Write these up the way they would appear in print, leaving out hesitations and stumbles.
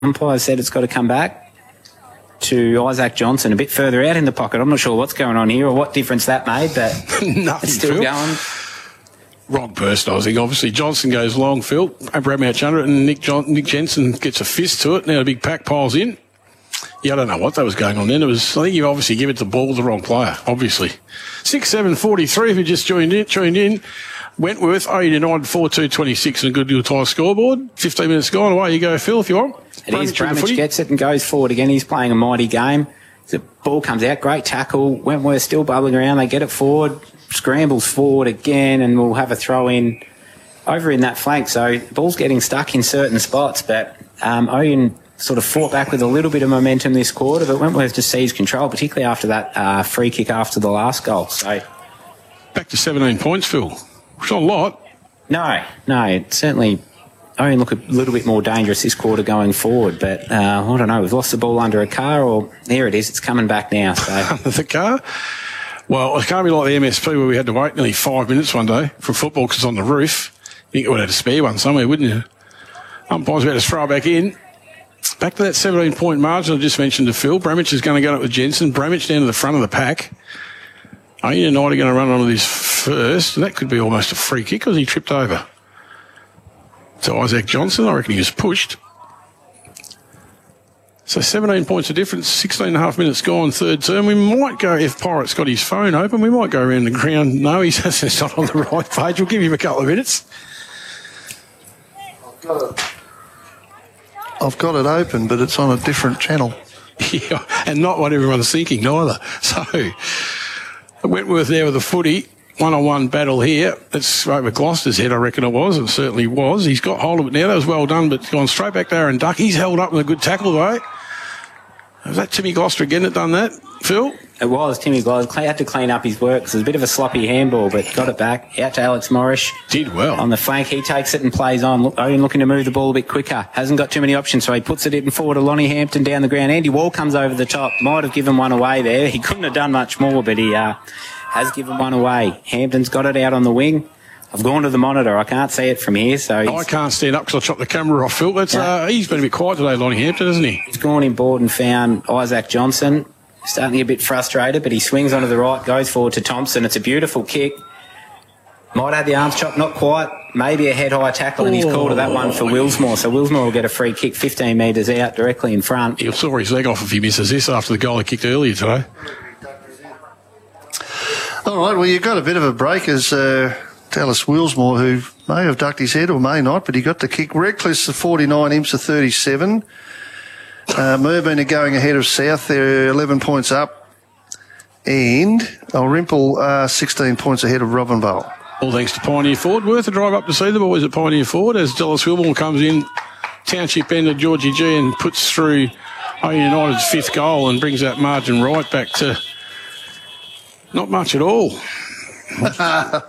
umpire said it's got to come back to Isaac Johnson a bit further out in the pocket. I'm not sure what's going on here or what difference that made, but it's still going. Wrong person, I think. Obviously, Johnson goes long, Phil. Bramouch under it, and Nick Jensen gets a fist to it. Now a big pack piles in. Yeah, I don't know what that was going on then. I think you obviously give it the ball to the wrong player, obviously. 6-7-43 if you just joined in. Wentworth, United 4-2-26 and a good little tie scoreboard. 15 minutes gone. Away you go, Phil, if you want. It is. Bramage gets it and goes forward again. He's playing a mighty game. The ball comes out. Great tackle. Wentworth still bubbling around. They get it forward. Scrambles forward again, and we'll have a throw in over in that flank. So the ball's getting stuck in certain spots, but Owen sort of fought back with a little bit of momentum this quarter, but Wentworth just seized control, particularly after that free kick after the last goal. So back to 17 points, Phil. It's not a lot. No, it certainly Owen look a little bit more dangerous this quarter going forward, but I don't know, we've lost the ball under a car, or there it is, it's coming back now. So. Under the car? Well, it can't be like the MSP where we had to wait nearly 5 minutes one day for football because it's on the roof. You think it would have to spare one somewhere, wouldn't you? Umpire's about to throw it back in. Back to that 17-point margin I just mentioned to Phil. Bramage is going to go up with Jensen. Bramage down to the front of the pack. United are going to run onto this first. And that could be almost a free kick because he tripped over. So Isaac Johnson, I reckon he was pushed. So 17 points of difference, 16 and a half minutes gone, third term. We might go, if Pirate's got his phone open, we might go around the ground. No, he's not on the right page. We'll give him a couple of minutes. I've got it open, but it's on a different channel. Yeah, and not what everyone's thinking neither. So Wentworth there with the footy. One-on-one battle here. It's over Gloucester's head, I reckon it was. It certainly was. He's got hold of it now. That was well done, but gone straight back there and Duck. He's held up with a good tackle, though. Was that Timmy Gloucester again that done that, Phil? It was. Timmy Gloucester had to clean up his work because it was a bit of a sloppy handball, but got it back. Out to Alex Morris. Did well. On the flank, he takes it and plays on. Owen looking to move the ball a bit quicker. Hasn't got too many options, so he puts it in forward to Lonnie Hampton down the ground. Andy Wall comes over the top. Might have given one away there. He couldn't have done much more, but he has given one away. Hampton's got it out on the wing. I've gone to the monitor. I can't see it from here, so I can't stand up because I chopped the camera off, Phil. He's been a bit quiet today, Lonnie Hampton, hasn't he? He's gone in board and found Isaac Johnson. Starting to get a bit frustrated, but he swings onto the right, goes forward to Thompson. It's a beautiful kick. Might have the arms chopped, not quite. Maybe a head-high tackle, and he's called that one for Willsmore. So Willsmore will get a free kick 15 metres out, directly in front. He'll saw his leg off if he misses this after the goal he kicked earlier today. All right, well, you got a bit of a break as Dallas Willsmore, who may have ducked his head or may not, but he got the kick. Redcliffe's the 49, Imps the 37. Merbean are going ahead of South. They're 11 points up. And Dalrymple 16 points ahead of Robinvale. All thanks to Pioneer Ford. Worth a drive up to see the boys at Pioneer Ford as Dallas Willmore comes in, township end of Georgie G, and puts through United's fifth goal and brings that margin right back to not much at all. I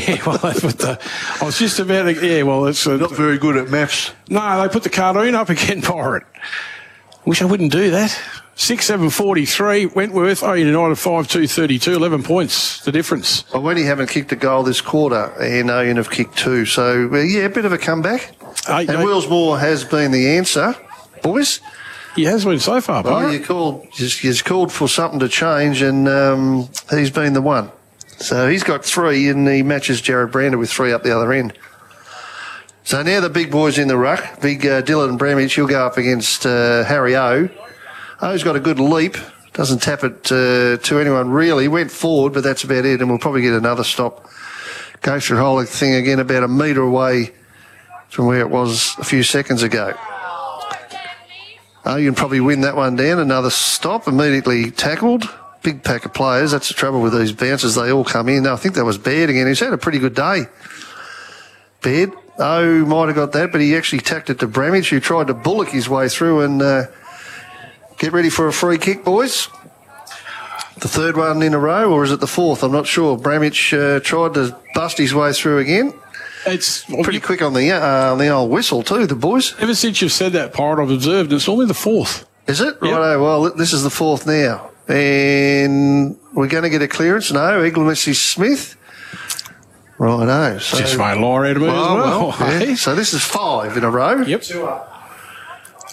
was just about to, it's not very good at maths. No, they put the cartoon up again, Pirate. Wish I wouldn't do that. 6-7-43, Wentworth, United 5-2-32, 11 points, the difference. Well, when you haven't kicked a goal this quarter, and Owen have kicked two, so a bit of a comeback. And Willsmore has been the answer, boys. He has been so far, Well, he's called for something to change, and he's been the one. So he's got three, and he matches Jared Brander with three up the other end. So now the big boys in the ruck. Big Dylan Bramage, he'll go up against Harry O. O's got a good leap. Doesn't tap it to anyone really. Went forward, but that's about it, and we'll probably get another stop. Goes through the whole thing again about a metre away from where it was a few seconds ago. You can probably win that one down. Another stop, immediately tackled. Big pack of players. That's the trouble with these bounces. They all come in. I think that was Baird again. He's had a pretty good day. Baird. Might have got that, but he actually tacked it to Bramage, who tried to bullock his way through and get ready for a free kick, boys. The third one in a row, or is it the fourth? I'm not sure. Bramage tried to bust his way through again. It's pretty quick on the old whistle too, the boys. Ever since you've said that, Pirate, I've observed it's only the fourth. Is it? Yep. Righto, well, this is the fourth now. And we're going to get a clearance. No, Egglesmith Smith. Righto. So, just made a liar out of me as well. Yeah. So this is five in a row. Yep.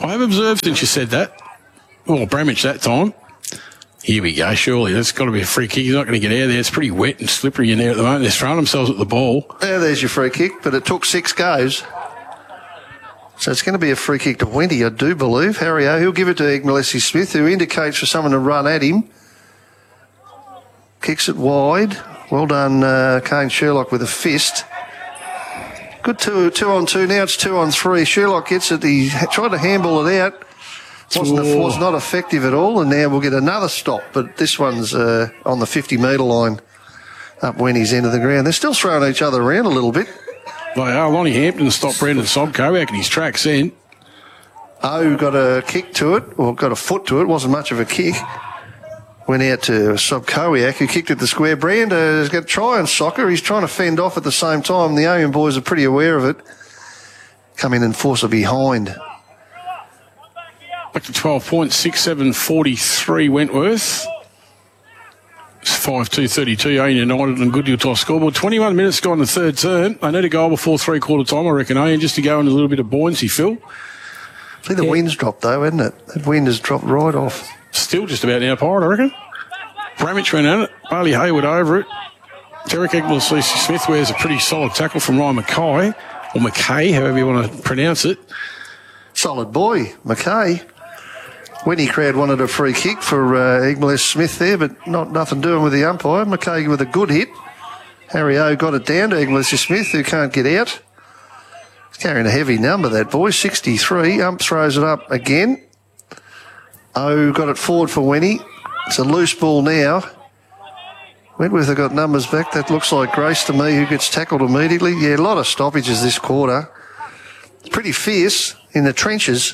I have observed since you said that. Well, Bramage that time. Here we go, surely. That's got to be a free kick. He's not going to get out of there. It's pretty wet and slippery in there at the moment. They're throwing themselves at the ball. Yeah, there's your free kick, but it took 6 goes. So it's going to be a free kick to Wendy, I do believe. Harry O, he'll give it to Igmalesi Smith, who indicates for someone to run at him. Kicks it wide. Well done, Kane Sherlock with a fist. Good 2-on-2. Now it's 2-on-3. Sherlock gets it. He tried to handball it out. Was not effective at all, and now we'll get another stop, but this one's on the 50-metre line up Wendy's end of the ground. They're still throwing each other around a little bit. They are. Lonnie Hampton stopped Brendan Sobkowiak and his track's in. Oh, got a kick to it, or got a foot to it. Wasn't much of a kick. Went out to Sobkowiak, who kicked it to square. Brander has got to try and soccer. He's trying to fend off at the same time. The Owen boys are pretty aware of it. Come in and force a behind. Back to 12 points, 6-7-43 Wentworth. It's 5-2-32, Owen United and Goodyear to our scoreboard. 21 minutes gone in the third term. They need a goal before three-quarter time, I reckon, Owen, just to go in a little bit of buoyancy, Phil. See, the wind's dropped, though, hasn't it? That wind has dropped right off. Still just about now, Pirate, I reckon. Bramage went at it. Bailey Hayward over it. Derek Igmalesi Smith wears a pretty solid tackle from Ryan Mackay, or McKay, however you want to pronounce it. Solid boy, Mackay. Winnie crowd wanted a free kick for Igmalesi Smith there, but nothing doing with the umpire. Mackay with a good hit. Harry O got it down to Igmalesi Smith, who can't get out. He's carrying a heavy number, that boy, 63. Ump throws it up again. O got it forward for Winnie. It's a loose ball now. Wentworth have got numbers back. That looks like Grace to me, who gets tackled immediately. Yeah, a lot of stoppages this quarter. It's pretty fierce in the trenches.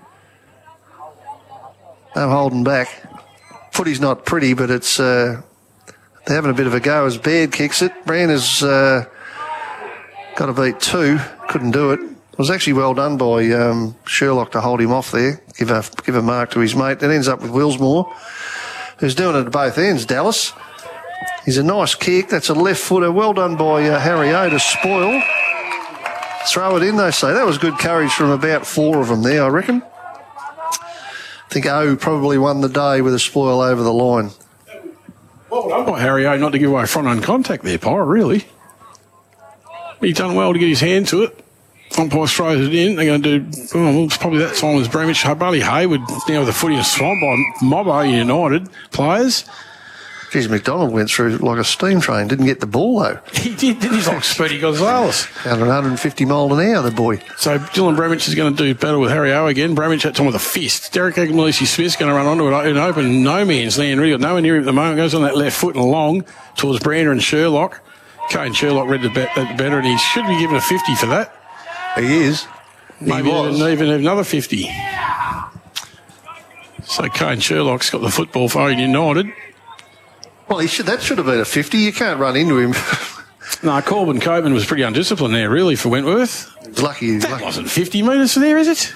No holding back. Footy's not pretty, but it's they're having a bit of a go as Baird kicks it. Brander's got to beat 2. Couldn't do it. It was actually well done by Sherlock to hold him off there. Give a mark to his mate. It ends up with Willsmore, who's doing it at both ends, Dallas. He's a nice kick. That's a left footer. Well done by Harry O to spoil. Throw it in, they say. That was good courage from about 4 of them there, I reckon. I think O probably won the day with a spoil over the line. Well done by Harry O not to give away front-on contact there, Pirate, really. He's done well to get his hand to it. Umpire throws it in. They're going to do, it's probably that time as Bramage. Bailey Hayward now with the footy is thrown by Mobbo United players. Geez, McDonald went through like a steam train. Didn't get the ball, though. He did. He's like Speedy Gonzalez. Out 150 mile an hour, the boy. So Dylan Bramage is going to do battle with Harry O again. Bramage that time with a fist. Derek Igmalesi Smith's going to run onto it in open no man's land. Really got nowhere near him at the moment. Goes on that left foot and along towards Brander and Sherlock. Kane Sherlock read the better, and he should be given a 50 for that. He is. Maybe even another 50. So Kane Sherlock's got the football for Owen United. Well, that should have been a 50. You can't run into him. No, Corbin Coburn was pretty undisciplined there, really, for Wentworth. Lucky. Wasn't 50 metres there, is it?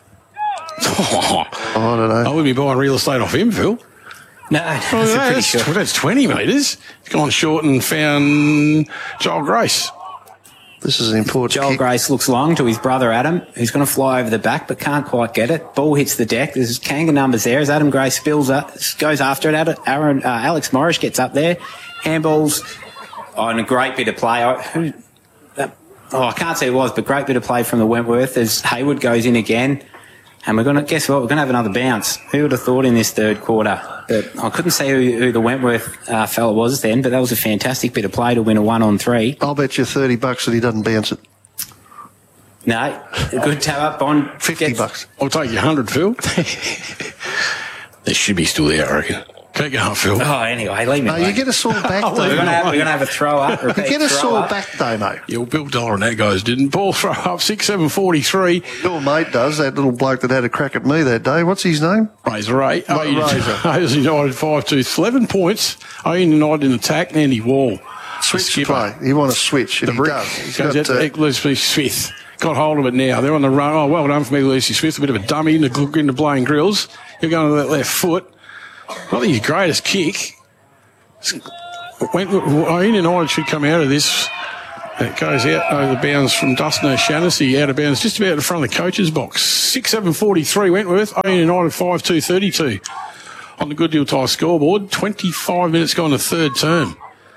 I don't know. I wouldn't be buying real estate off him, Phil. No, that's 20 metres. He's gone short and found Joel Grace. This is an important Joel kick. Grace looks long to his brother Adam, who's going to fly over the back but can't quite get it. Ball hits the deck. There's Kanga numbers there as Adam Grace spills up, goes after it. Alex Morris gets up there. Handballs and a great bit of play. I can't say it was, but great bit of play from the Wentworth as Hayward goes in again. And we're going to, guess what, we're going to have another bounce. Who would have thought in this third quarter? But I couldn't say who the Wentworth fella was then, but that was a fantastic bit of play to win a 1-on-3. I'll bet you $30 that he doesn't bounce it. No, a good tap up. Bond $50. I'll take you 100, Phil. They should be still there, I reckon. Keep going, Phil. Oh, anyway, leave me No, you get a sore back, though. We're going to have a throw up. You get a sore back, though, mate. Yeah, well, Bill Dollar and that guys didn't. Ball throw up, 6-7-43. Your mate does, that little bloke that had a crack at me that day. What's his name? Razor Ray. Razor. United 5-2, 11 points. Owen United in attack, Andy Wall. Switch play. You want to switch, and he does. He's got Igmalesi Smith. Got hold of it now. They're on the run. Oh, well done for Igmalesi Smith. A bit of a dummy into Blaine Grills. You're going to that left foot. Not his greatest kick. Owen United should come out of this It goes out over the bounds from Dustin O'Shannessy, out of bounds just about in front of the coach's box. 6-7-43 Wentworth, Owen United 5-2-32 on the Good Deal Tyre scoreboard. 25 minutes gone to third term.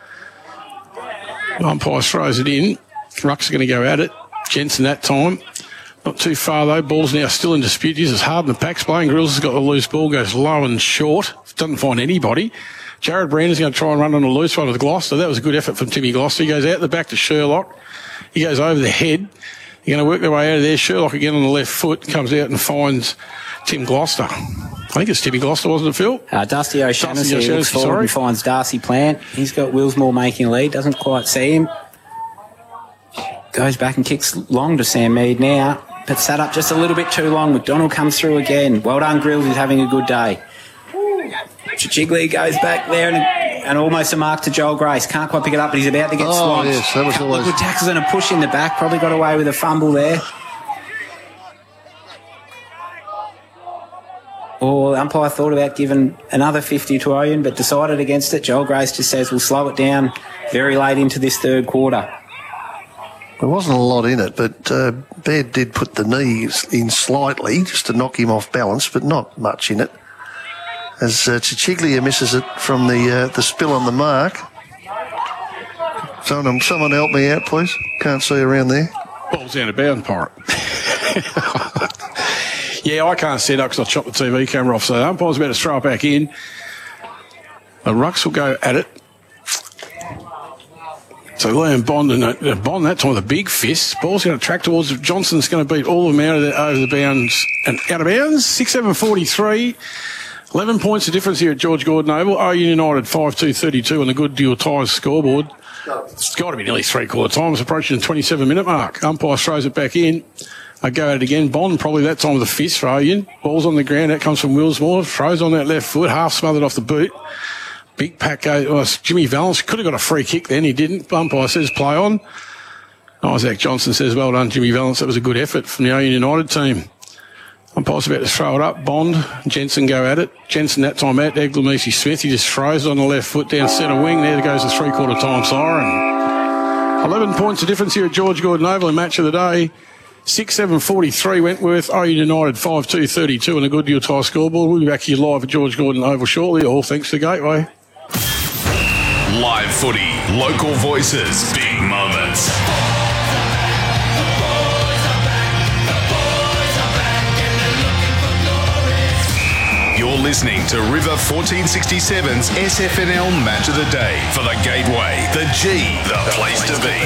Umpire throws it in. Ruck's going to go at it. Jensen that time. Not too far though. Ball's now still in dispute. This is hard in the pack's playing. Grills has got the loose ball, goes low and short. Doesn't find anybody. Jared Brandon's going to try and run on a loose one with Gloucester. That was a good effort from Timmy Gloucester. He goes out the back to Sherlock. He goes over the head. You're going to work their way out of there. Sherlock again on the left foot. Comes out and finds Tim Gloucester. I think it's Timmy Gloucester, wasn't it, Phil? Dusty O'Shannessy looks forward and finds Darcy Plant. He's got Willsmore making a lead. Doesn't quite see him. Goes back and kicks long to Sam Mead now. But sat up just a little bit too long. McDonald comes through again. Well done, Grills. He's having a good day. Chichigley goes back there and almost a mark to Joel Grace. Can't quite pick it up, but he's about to get swamped. Yes, that was always... Good tackles and a push in the back. Probably got away with a fumble there. Or the umpire thought about giving another 50 to Owen, but decided against it. Joel Grace just says we'll slow it down very late into this third quarter. There wasn't a lot in it, but Baird did put the knees in slightly just to knock him off balance, but not much in it. As Chichiglia misses it from the spill on the mark. Someone help me out, please. Can't see around there. Ball's out of bounds, Pirate. Yeah, I can't set up because I chopped the TV camera off, so the umpire's about to throw it back in. The Rucks will go at it. So Liam Bond, and Bond that time with a big fist. Ball's going to track towards Johnson's going to beat all of them out of over the bounds and out of bounds. 6-7-43. 11 points of difference here at George Gordon Oval. Owen United 5-2-32 on the Good Deal Tyres scoreboard. It's got to be nearly three-quarter time. It's approaching the 27-minute mark. Umpire throws it back in. I go at it again. Bond probably that time with a fist for Owen. Ball's on the ground. That comes from Willsmore. Throws on that left foot. Half smothered off the boot. Big pack goes. Oh, Jimmy Valance could have got a free kick then. He didn't. Umpire says play on. Isaac Johnson says well done, Jimmy Valance. That was a good effort from the Owen United team. Umpire's about to throw it up. Bond, Jensen go at it. Jensen that time out there. Glamisi Smith. He just throws it on the left foot down centre wing. There goes the three-quarter time siren. 11 points of difference here at George Gordon Oval in match of the day. 6-7-43 Wentworth. Owen United 5-2-32 on the Good Deal Tyre scoreboard. We'll be back here live at George Gordon Oval shortly. All thanks to Gateway. Live footy, local voices, big moments. You're listening to River 1467's SFNL Match of the Day for the Gateway, the G, the place to be.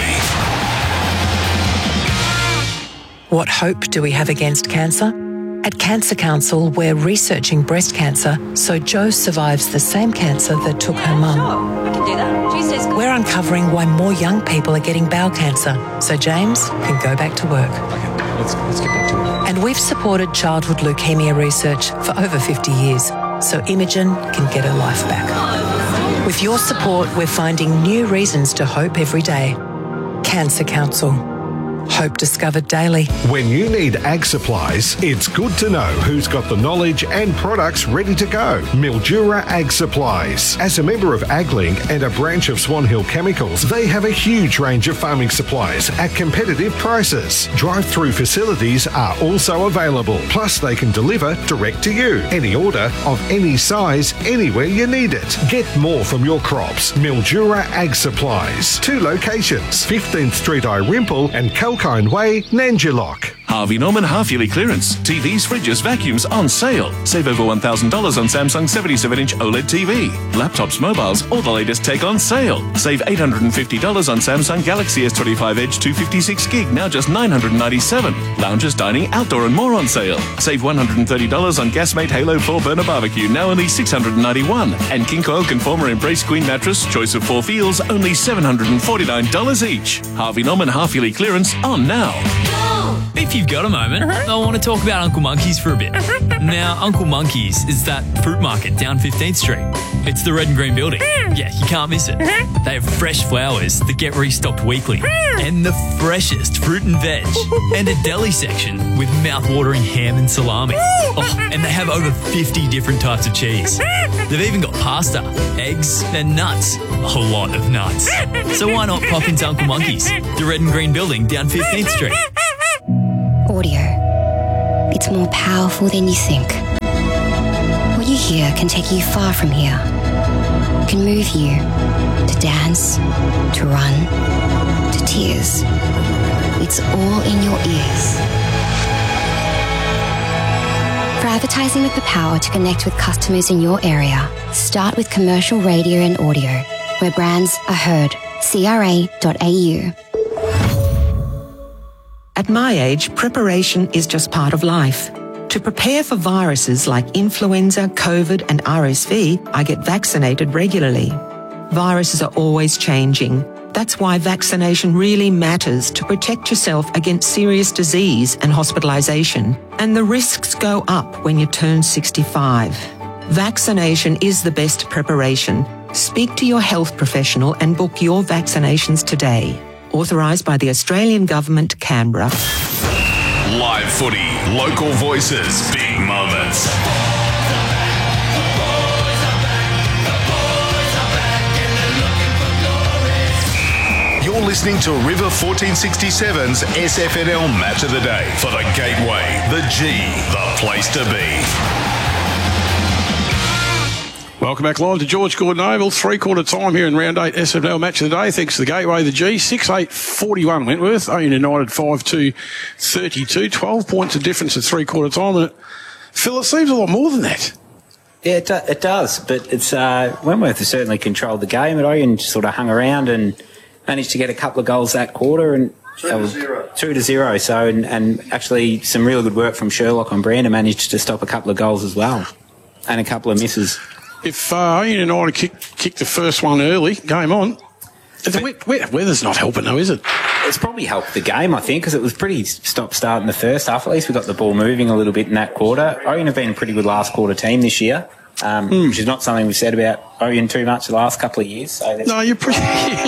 What hope do we have against cancer? At Cancer Council, we're researching breast cancer so Jo survives the same cancer that took her mum. Sure, we can do that. Tuesday's good. We're uncovering why more young people are getting bowel cancer so James can go back to work. Okay, let's get back to work. And we've supported childhood leukemia research for over 50 years so Imogen can get her life back. With your support, we're finding new reasons to hope every day. Cancer Council. Hope discovered daily. When you need ag supplies, it's good to know who's got the knowledge and products ready to go. Mildura Ag Supplies. As a member of AgLink and a branch of Swan Hill Chemicals, they have a huge range of farming supplies at competitive prices. Drive-through facilities are also available. Plus, they can deliver direct to you. Any order of any size, anywhere you need it. Get more from your crops. Mildura Ag Supplies. 2 locations, 15th Street, Irimple and Kalkine Way, Nanjilock. Harvey Norman half-yearly clearance. TVs, fridges, vacuums on sale. Save over $1,000 on Samsung 77-inch OLED TV. Laptops, mobiles, all the latest tech on sale. Save $850 on Samsung Galaxy S25 Edge 256 gig, now just $997. Lounges, dining, outdoor and more on sale. Save $130 on Gasmate Halo 4 burner barbecue, now only $691. And King Coil Conformer Embrace Queen mattress, choice of 4 feels, only $749 each. Harvey Norman half-yearly clearance on now. Go! If If you've got a moment, I want to talk about Uncle Monkey's for a bit. Now, Uncle Monkey's is that fruit market down 15th Street. It's the red and green building. Yeah, you can't miss it. They have fresh flowers that get restocked weekly, and the freshest fruit and veg, and a deli section with mouth-watering ham and salami. Oh, and they have over 50 different types of cheese. They've even got pasta, eggs, and nuts. A lot of nuts. So why not pop into Uncle Monkey's, the red and green building down 15th Street? Audio. It's more powerful than you think. What you hear can take you far from here. It can move you to dance, to run, to tears. It's all in your ears. For advertising with the power to connect with customers in your area, start with commercial radio and audio, where brands are heard. CRA.au. At my age, preparation is just part of life. To prepare for viruses like influenza, COVID, and RSV, I get vaccinated regularly. Viruses are always changing. That's why vaccination really matters to protect yourself against serious disease and hospitalisation. And the risks go up when you turn 65. Vaccination is the best preparation. Speak to your health professional and book your vaccinations today. Authorised by the Australian Government, Canberra. Live footy, local voices, big moments. You're listening to River 1467's SFNL Match of the Day for the Gateway, the G, the place to be. Welcome back live to George Gordon Oval. 3/4 time here in round 8 SFNL Match of the Day. Thanks to the Gateway, the G. 6-8-41 Wentworth. Owen United 5-2-32. 12 points of difference at 3/4 time. And Phil, it seems a lot more than that. Yeah, it does. But it's Wentworth has certainly controlled the game. But Owen sort of hung around and managed to get a couple of goals that quarter. And 2-0. So, and actually some real good work from Sherlock on Brandon managed to stop a couple of goals as well. And a couple of misses. If Owen United kicked the first one early, game on, the weather's not helping though, is it? It's probably helped the game, I think, because it was pretty stop-start in the first half. At least we got the ball moving a little bit in that quarter. Owen have been a pretty good last quarter team this year, which is not something we've said about Owen too much the last couple of years. So no, you're probably...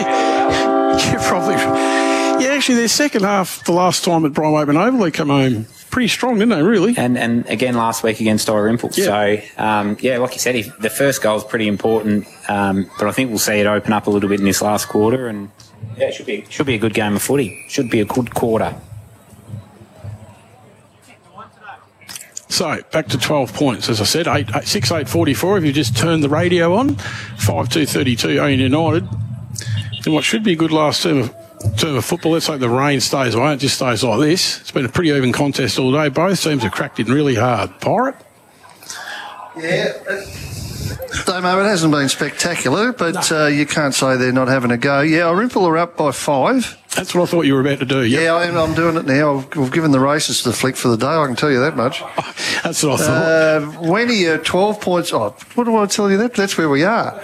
Yeah, actually, their second half, the last time at Brian Wakeman Oval, they come home pretty strong, didn't they, really? And again last week against Dalrymple. Yeah. So, like you said, the first goal is pretty important, but I think we'll see it open up a little bit in this last quarter, and yeah, it should be a good game of footy. Should be a good quarter. So, back to 12 points. As I said, 6-8-44 if you just turned the radio on. 5-2-32 Owen United. In what should be a good last term of football. Let's hope the rain stays away. It just stays like this. It's been a pretty even contest all day. Both teams have cracked in really hard. Pirate? Yeah. Damo, it hasn't been spectacular, but you can't say they're not having a go. Yeah, Dalrymple are up by 5. That's what I thought you were about to do. Yep. Yeah, I'm doing it now. We've given the races the flick for the day, I can tell you that much. That's what I thought. Wenny, 12 points. Oh, what do I tell you that? That's where we are.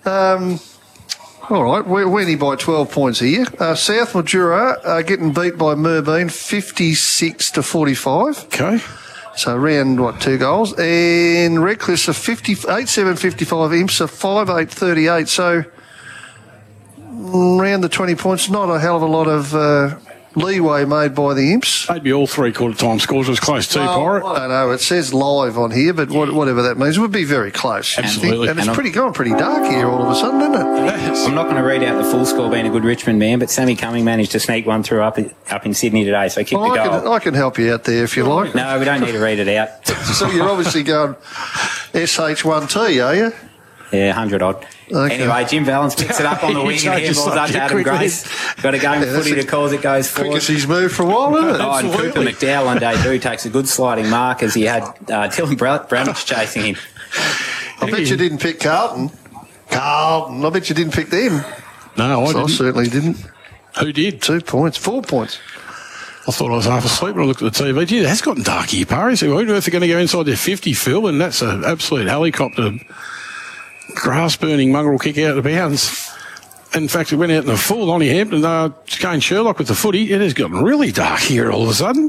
All right, we're winning by 12 points here. South Mildura getting beat by Merbeen 56-45. Okay. So around, 2 goals. And Redcliffe are 8-7-55, Imps are 5-8-38. So around the 20 points, not a hell of a lot of leeway made by the Imps. They'd be all 3/4 time scores. It was close too, Pirate. I don't know. It says live on here, but whatever that means, it would be very close. Absolutely. And it's gone pretty dark here all of a sudden, isn't it? I'm not going to read out the full score being a good Richmond man, but Sammy Cumming managed to sneak one through up in Sydney today, so kick the goal. I can help you out there if you like. No, we don't need to read it out. So you're obviously going SH1T, are you? Yeah, 100 odd. Okay. Anyway, Jim Valens picks it up on the wing and handballs up to Adam Grace. Got a game of footy to call as it goes forward. Quick as he's moved for a while, isn't it? And Cooper McDowell on day 2 takes a good sliding mark as he had Dylan Branich chasing him. I bet you didn't pick Carlton. I bet you didn't pick them. No, I didn't. I certainly didn't. Who did? 2 points, 4 points. I thought I was half asleep when I looked at the TV. Gee, it has gotten dark here, Parry. So Wentworth are going to go inside their 50, Phil, and that's an absolute helicopter grass-burning mongrel kick out of bounds. In fact, it went out in the full. Lonnie Hampton, Kane Sherlock with the footy. It has gotten really dark here all of a sudden.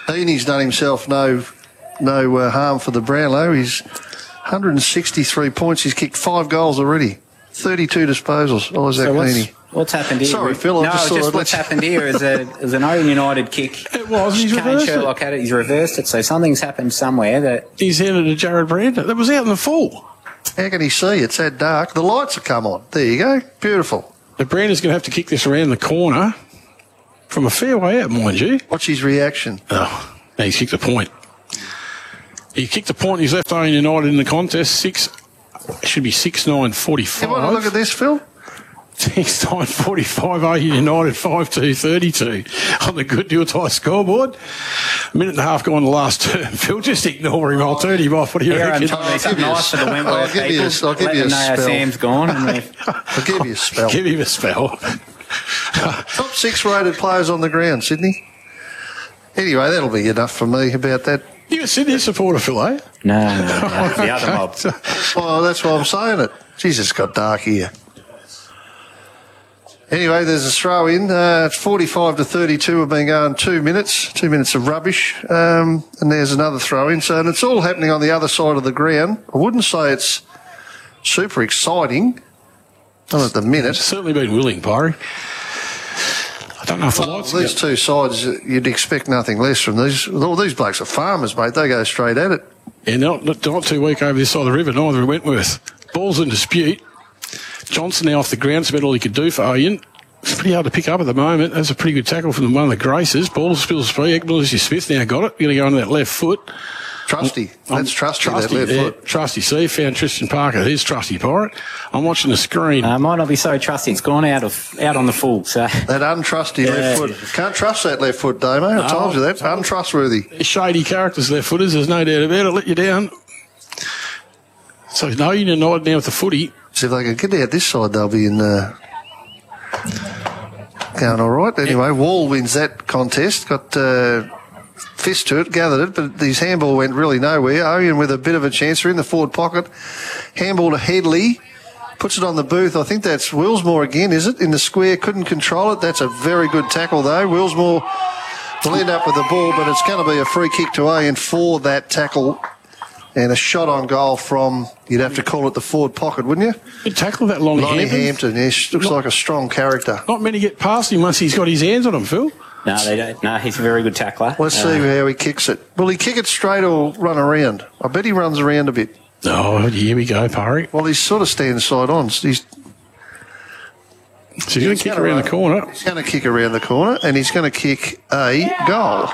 Heaney's done himself no harm for the Brownlow. He's 163 points. He's kicked 5 goals already. 32 disposals. Isaac Heaney. What's happened here? Sorry, Phil. What's happened here is an Owen United kick. It was. He's Kane reversed Sherlock had it. He's reversed it. So something's happened somewhere that he's handed to Jared Brander. That was out in the full. How can he see? It's that dark. The lights have come on. There you go. Beautiful. The Brander's going to have to kick this around the corner from a fair way out, mind you. What's his reaction? Oh, he's kicked a point. He kicked a point. He's left Owen United in the contest. It should be 6-9-45. You want to look at this, Phil? 6-9-45, Owen United 5-2-32 on the Good Deal Tie scoreboard. A minute and a half gone the last term. Phil, just ignore him. I'll turn him off. What do you reckon? Something nice for the Wentworth people. I'll give you a spell. Sam's gone. I'll give you a spell. Give him a spell. Top 6 rated players on the ground, Sydney. Anyway, that'll be enough for me about that. You're a Sydney supporter, Phil, eh? No, the other mob. Well, that's why I'm saying it. Jesus, it's got dark here. Anyway, there's a throw in. It's 45-32. We've been going 2 minutes. 2 minutes of rubbish. And there's another throw in. So, and it's all happening on the other side of the ground. I wouldn't say it's super exciting. Not at the minute. It's certainly been willing, Pirey. I don't know if the lights these two sides, you'd expect nothing less from these. All these blokes are farmers, mate. They go straight at it. Yeah, not too weak over this side of the river, neither in Wentworth. Ball's in dispute. Johnson now off the ground, spent all he could do for Owen. It's pretty hard to pick up at the moment. That's a pretty good tackle from one of the Graces. Ball spills free. Melissa Smith now got it. Going to go on that left foot. Trusty. That's Trusty, that left foot. Trusty, see, found Tristan Parker. Here's Trusty Pirate. I'm watching the screen. Might not be so trusty. It's gone out on the full. So that untrusty left foot. Can't trust that left foot, Damo. I told you that. Untrustworthy. Shady characters, left footers. There's no doubt about it. Let you down. So no United now with the footy. See if they can get out this side, they'll be in going all right. Anyway, Wall wins that contest. Got fist to it, gathered it, but his handball went really nowhere. Owen with a bit of a chance. They're in the forward pocket. Handball to Headley. Puts it on the booth. I think that's Willsmore again, is it? In the square. Couldn't control it. That's a very good tackle, though. Willsmore will end up with the ball, but it's going to be a free kick to Owen for that tackle. And a shot on goal from, you'd have to call it the forward pocket, wouldn't you? Good tackle that Lonnie Hampton. Yes, looks like a strong character. Not many get past him once he's got his hands on him, Phil. No, they don't. No, he's a very good tackler. Let's see how he kicks it. Will he kick it straight or run around? I bet he runs around a bit. Oh, here we go, Parry. Well, he's sort of stands side on. He's going to kick around the corner. He's going to kick around the corner, and he's going to kick a goal.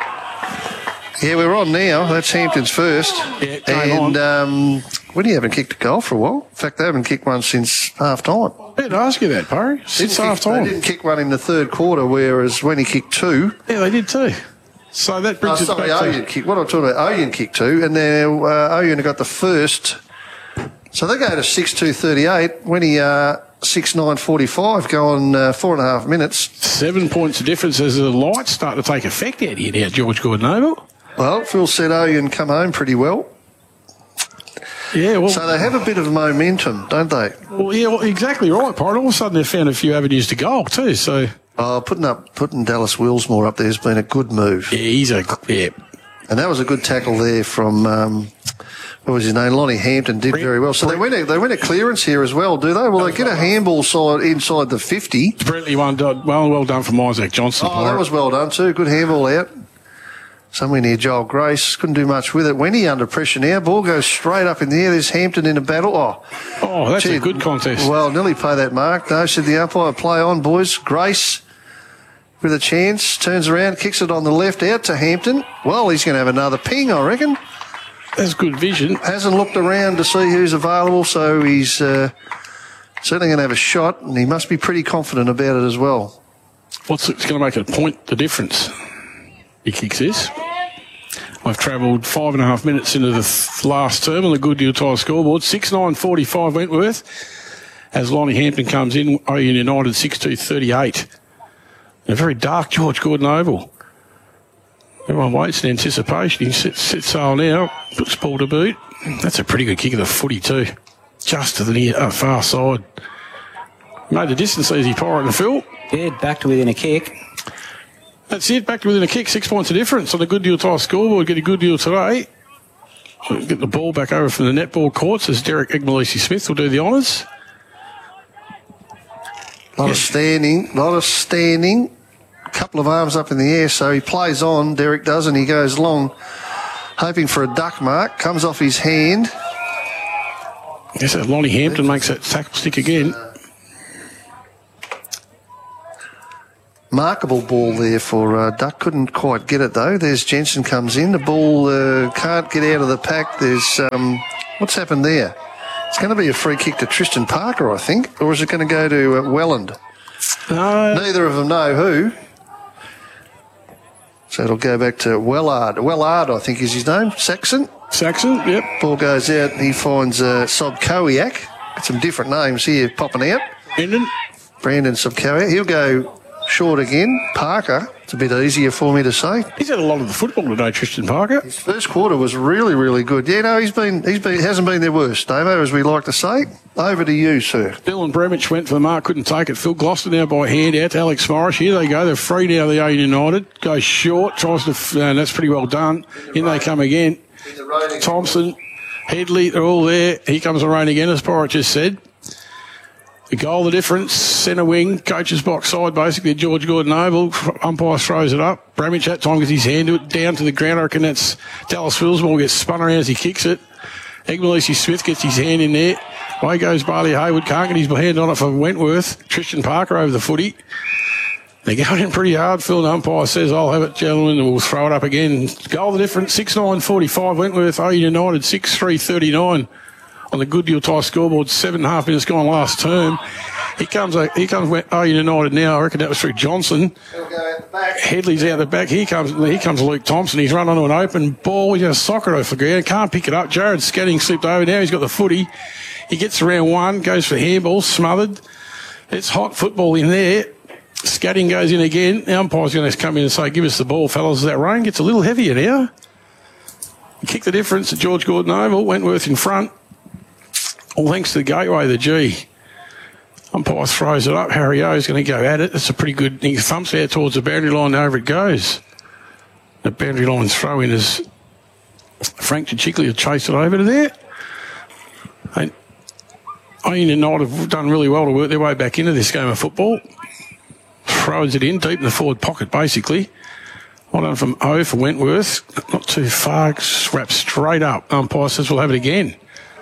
Yeah, we're on now. That's Hampton's first. Yeah, and Winnie haven't kicked a goal for a while. In fact, they haven't kicked one since half-time. I didn't ask you that, Parry. Since half-time. They didn't kick one in the third quarter, whereas when he kicked 2... Yeah, they did too. So that brings us back to... Owen kicked. What I'm talking about, Owen kicked 2, and then Owen got the first. So they go to 6-2-38. When he 6-9-45, go on 4.5 minutes. 7 points of difference as the lights start to take effect out here now, George Gordon-Oval. Well, Phil said Owen come home pretty well. Yeah, well... So they have a bit of momentum, don't they? Well, yeah, well, exactly right, Pirate. All of a sudden they've found a few avenues to goal too, so... Putting Dallas Willsmore up there has been a good move. Yeah, yeah. And that was a good tackle there from... what was his name? Lonnie Hampton did very well. So they went a clearance here as well, do they? Well, they get a handball side inside the 50. Brentley well done from Isaac Johnson. Oh, that was well done too. Good handball out. Somewhere near Joel Grace. Couldn't do much with it. When he under pressure now, ball goes straight up in the air. There's Hampton in a battle. Oh, that's a good contest. Well, nearly pay that mark. No, said the umpire, play on, boys. Grace with a chance. Turns around, kicks it on the left out to Hampton. Well, he's going to have another ping, I reckon. That's good vision. Hasn't looked around to see who's available, so he's certainly going to have a shot, and he must be pretty confident about it as well. What's it's going to make a point the difference? He kicks this. I've travelled 5.5 minutes into the last term on the Good Deal Tire scoreboard. 6-9-45 Wentworth. As Lonnie Hampton comes in, Owen United 6-2-38. A very dark George Gordon Oval. Everyone waits in anticipation. He sits sail now, puts ball to boot. That's a pretty good kick of the footy too. Just to the far side. Made the distance easy, Pirate and Phil. Yeah, back to within a kick. That's it. Back to within a kick. 6 points of difference on the Good Deal Tyre scoreboard. Get a good deal today. We'll get the ball back over from the netball courts as Derek Egmalisi-Smith will do the honours. Lot of standing. A couple of arms up in the air, so he plays on. Derek does, and he goes long, hoping for a duck mark. Comes off his hand. Yes, Lonnie Hampton makes that tackle stick again. Markable ball there for Duck. Couldn't quite get it, though. There's Jensen comes in. The ball can't get out of the pack. There's... what's happened there? It's going to be a free kick to Tristan Parker, I think. Or is it going to go to Welland? Neither of them know who. So it'll go back to Wellard. Wellard, I think, is his name. Saxon, yep. Ball goes out. He finds Sobkowiak. Got some different names here popping out. Brandon Sobkowiak. He'll go short again. Parker. It's a bit easier for me to say. He's had a lot of the football today, Tristan Parker. His first quarter was really, really good. Yeah, no, he hasn't been their worst, Davo, as we like to say. Over to you, sir. Dylan Bremich went for the mark, couldn't take it. Phil Gloucester now by hand out to Alex Morris. Here they go. They're free now, the A United. Goes short, tries to, and that's pretty well done. In they come again. Thompson, Headley, they're all there. Here comes the rain again, as Porritt just said. The goal, the difference, centre wing, coach's box side, basically, George Gordon Oval. Umpire throws it up. Bremich that time gets his hand to it, down to the ground. I reckon that's Dallas Willsmore gets spun around as he kicks it. Egmalisi-Smith gets his hand in there. Away goes Barley Haywood, can't get his hand on it for Wentworth. Tristan Parker over the footy. They're going in pretty hard. Phil, the umpire says, I'll have it, gentlemen, and we'll throw it up again. Goal, the difference, 6-9-45. Wentworth, A United, 6-3-39. On the Good Deal Tyre scoreboard, 7.5 minutes gone last term. Here comes A United now. I reckon that was through Johnson. Headley's out the back. Here comes Luke Thompson. He's run onto an open ball. He's going to sock it off the ground. Can't pick it up. Jared Scanning slipped over. Now he's got the footy. He gets around one, goes for handball, smothered. It's hot football in there. Scatting goes in again. The umpire's going to come in and say, give us the ball, fellas. That rain gets a little heavier now. Kick the difference at George Gordon Oval. Wentworth in front. All thanks to the gateway, the G. Umpire throws it up. Harry O is going to go at it. That's a pretty good... He thumps out towards the boundary line. Over it goes. The boundary line throw in as Frank Chichickley will chase it over to there. And Ian and Knight have done really well to work their way back into this game of football. Throws it in deep in the forward pocket, basically. Well done from O for Wentworth. Not too far. Wraps straight up. Umpire says we'll have it again.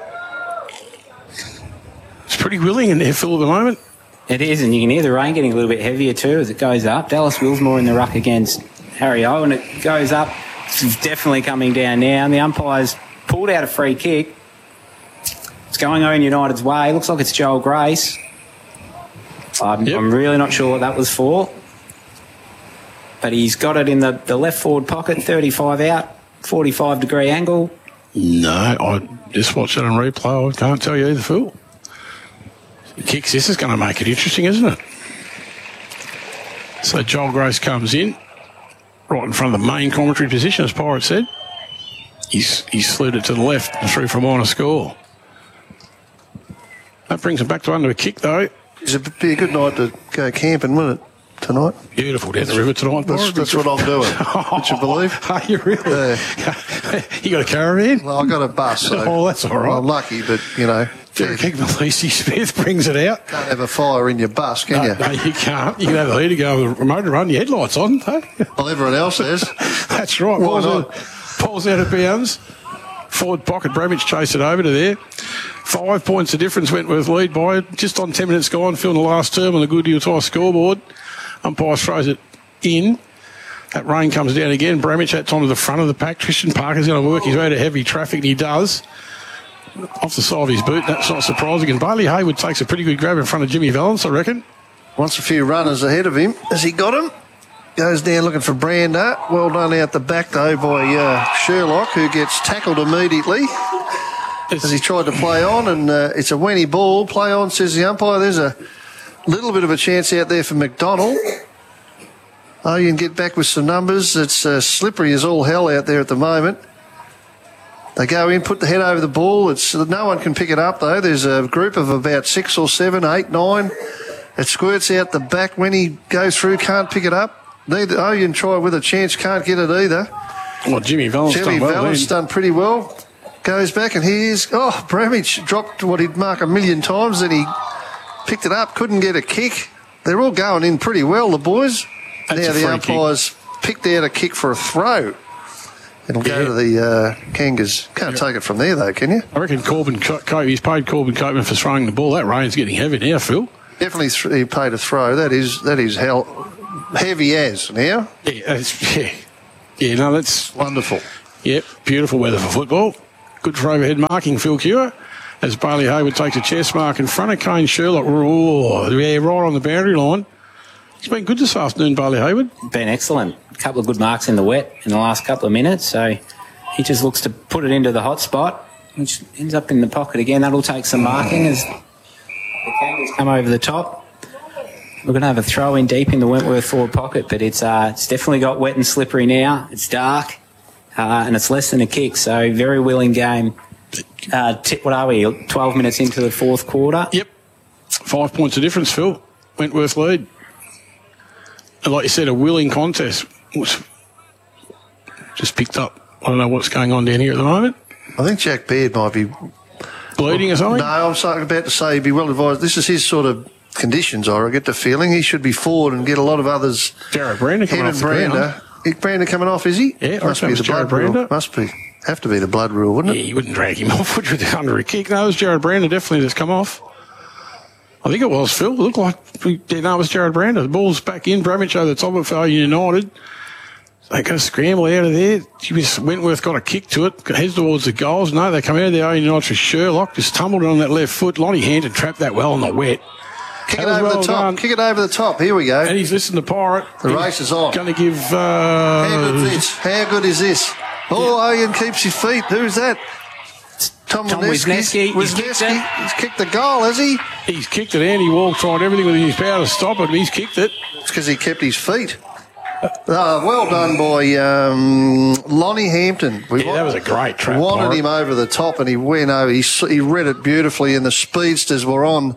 It's pretty willing in there, Phil, at the moment. It is, and you can hear the rain getting a little bit heavier too as it goes up. Dallas Willsmore in the ruck against Harry O, and it goes up. It's definitely coming down now, and the umpire's pulled out a free kick. It's going Owen United's way. Looks like it's Joel Grace. I'm really not sure what that was for. But he's got it in the left forward pocket, 35 out, 45-degree angle. No, I just watched it on replay. I can't tell you either, Phil. Kicks, this is going to make it interesting, isn't it? So Joel Grace comes in, right in front of the main commentary position, as Pirate said. He slid it to the left and through for a minor score. That brings him back to under a kick, though. It'd be a good night to go camping, wouldn't it, tonight? Beautiful down the river tonight. That's what I'm doing. Would you believe? Are you really? You got a caravan? Well, I got a bus. So that's all right. I'm lucky, but, you know. Derek Egmalisi-Smith brings it out. Can't have a fire in your bus, can you? No, you can't. You can have a heater go with the remote and run your headlights on. Hey? Well, everyone else has. That's right. Why not? Paul's out of bounds. Forward pocket, Bremich chased it over to there. 5 points of difference, Wentworth lead by just on 10 minutes gone, filling the last term on the Good Deal Tyre scoreboard. Umpire throws it in. That rain comes down again. Bremich that time to the front of the pack. Tristan Parker's going to work his way to heavy traffic, and he does. Off the side of his boot, that's not surprising. And Bailey Haywood takes a pretty good grab in front of Jimmy Valance, I reckon. Wants a few runners ahead of him. Has he got him? Goes down looking for Brander. Well done out the back, though, by Sherlock, who gets tackled immediately as he tried to play on. And it's a Wenny ball. Play on, says the umpire. There's a little bit of a chance out there for McDonald. Oh, you can get back with some numbers. It's slippery as all hell out there at the moment. They go in, put the head over the ball. No one can pick it up, though. There's a group of about 6 or 7, 8, 9. It squirts out the back when he goes through, can't pick it up. Neither Owen tried with a chance, can't get it either. Well, Jimmy Valent's done pretty well. Goes back and here's... Oh, Bramage dropped what he'd mark a million times, then he picked it up, couldn't get a kick. They're all going in pretty well, the boys. That's now a the free umpires picked out a kick for a throw. It'll go to the Kangas. Can't take it from there, though, can you? I reckon he's paid Corbin Copeman for throwing the ball. That rain's getting heavy now, Phil. Definitely he paid a throw. That is hell heavy as now. Yeah, no, that's wonderful. Yep, beautiful weather for football. Good for overhead marking, Phil Cure. As Bailey Hayward takes a chest mark in front of Kane Sherlock. Right on the boundary line. He's been good this afternoon, Bailey Hayward. Been excellent. A couple of good marks in the wet in the last couple of minutes. So he just looks to put it into the hot spot, which ends up in the pocket again. That'll take some marking as the Kangaroos come over the top. We're going to have a throw in deep in the Wentworth forward pocket, but it's definitely got wet and slippery now. It's dark, and it's less than a kick, so very willing game. What are we, 12 minutes into the fourth quarter? Yep. 5 points of difference, Phil. Wentworth lead. And like you said, a willing contest. Just picked up. I don't know what's going on down here at the moment. I think Jack Baird might be... bleeding or something? No, I'm about to say he'd be well advised. This is his sort of conditions, I get the feeling. He should be forward and get a lot of others. Jared Brander coming off the ground. Brander coming off, is he? Yeah, must be the blood rule. Must be. Have to be the blood rule, wouldn't it? Yeah, you wouldn't drag him off, would you, under a kick? No, it was Jared Brander definitely that's come off. I think it was, Phil. It looked like, it was Jared Brander. The ball's back in. Bramage over the top of United. They go scramble out of there. Wentworth got a kick to it. Heads towards the goals. No, they come out of there. United for Sherlock. Just tumbled on that left foot. Lonnie Hampton trapped that well on the wet. Kick it over the top. Kick it over the top. Here we go. And he's listening to Pirate. The race is on. Going to give... How good is this? Oh, Owen keeps his feet. Who's that? Tom Wisniewski. He's kicked the goal, has he? He's kicked it, and he walked, tried everything within his power to stop it. He's kicked it. It's because he kept his feet. Well done by Lonnie Hampton. That was a great trap. Wanted him over the top, and he went over. He read it beautifully, and the speedsters were on.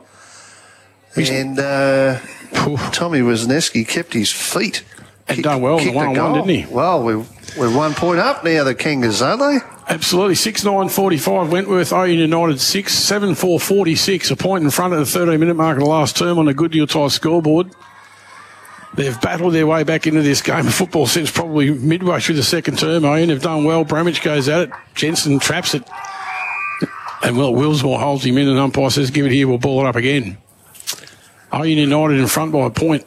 And Tommy Wisniewski kept his feet. And done well in the 1-on-1, didn't he? Well, we're 1 point up now, the Kangas, aren't they? Absolutely. 6-9-45. Wentworth, United 6, 7-4-46. A point in front of the 13-minute mark of the last term on the Goodyear Tyre scoreboard. They've battled their way back into this game of football since probably midway through the second term. They've done well. Bramage goes at it. Jensen traps it. And, Willsmore holds him in, and umpire says, give it here, we'll ball it up again. United in front by a point.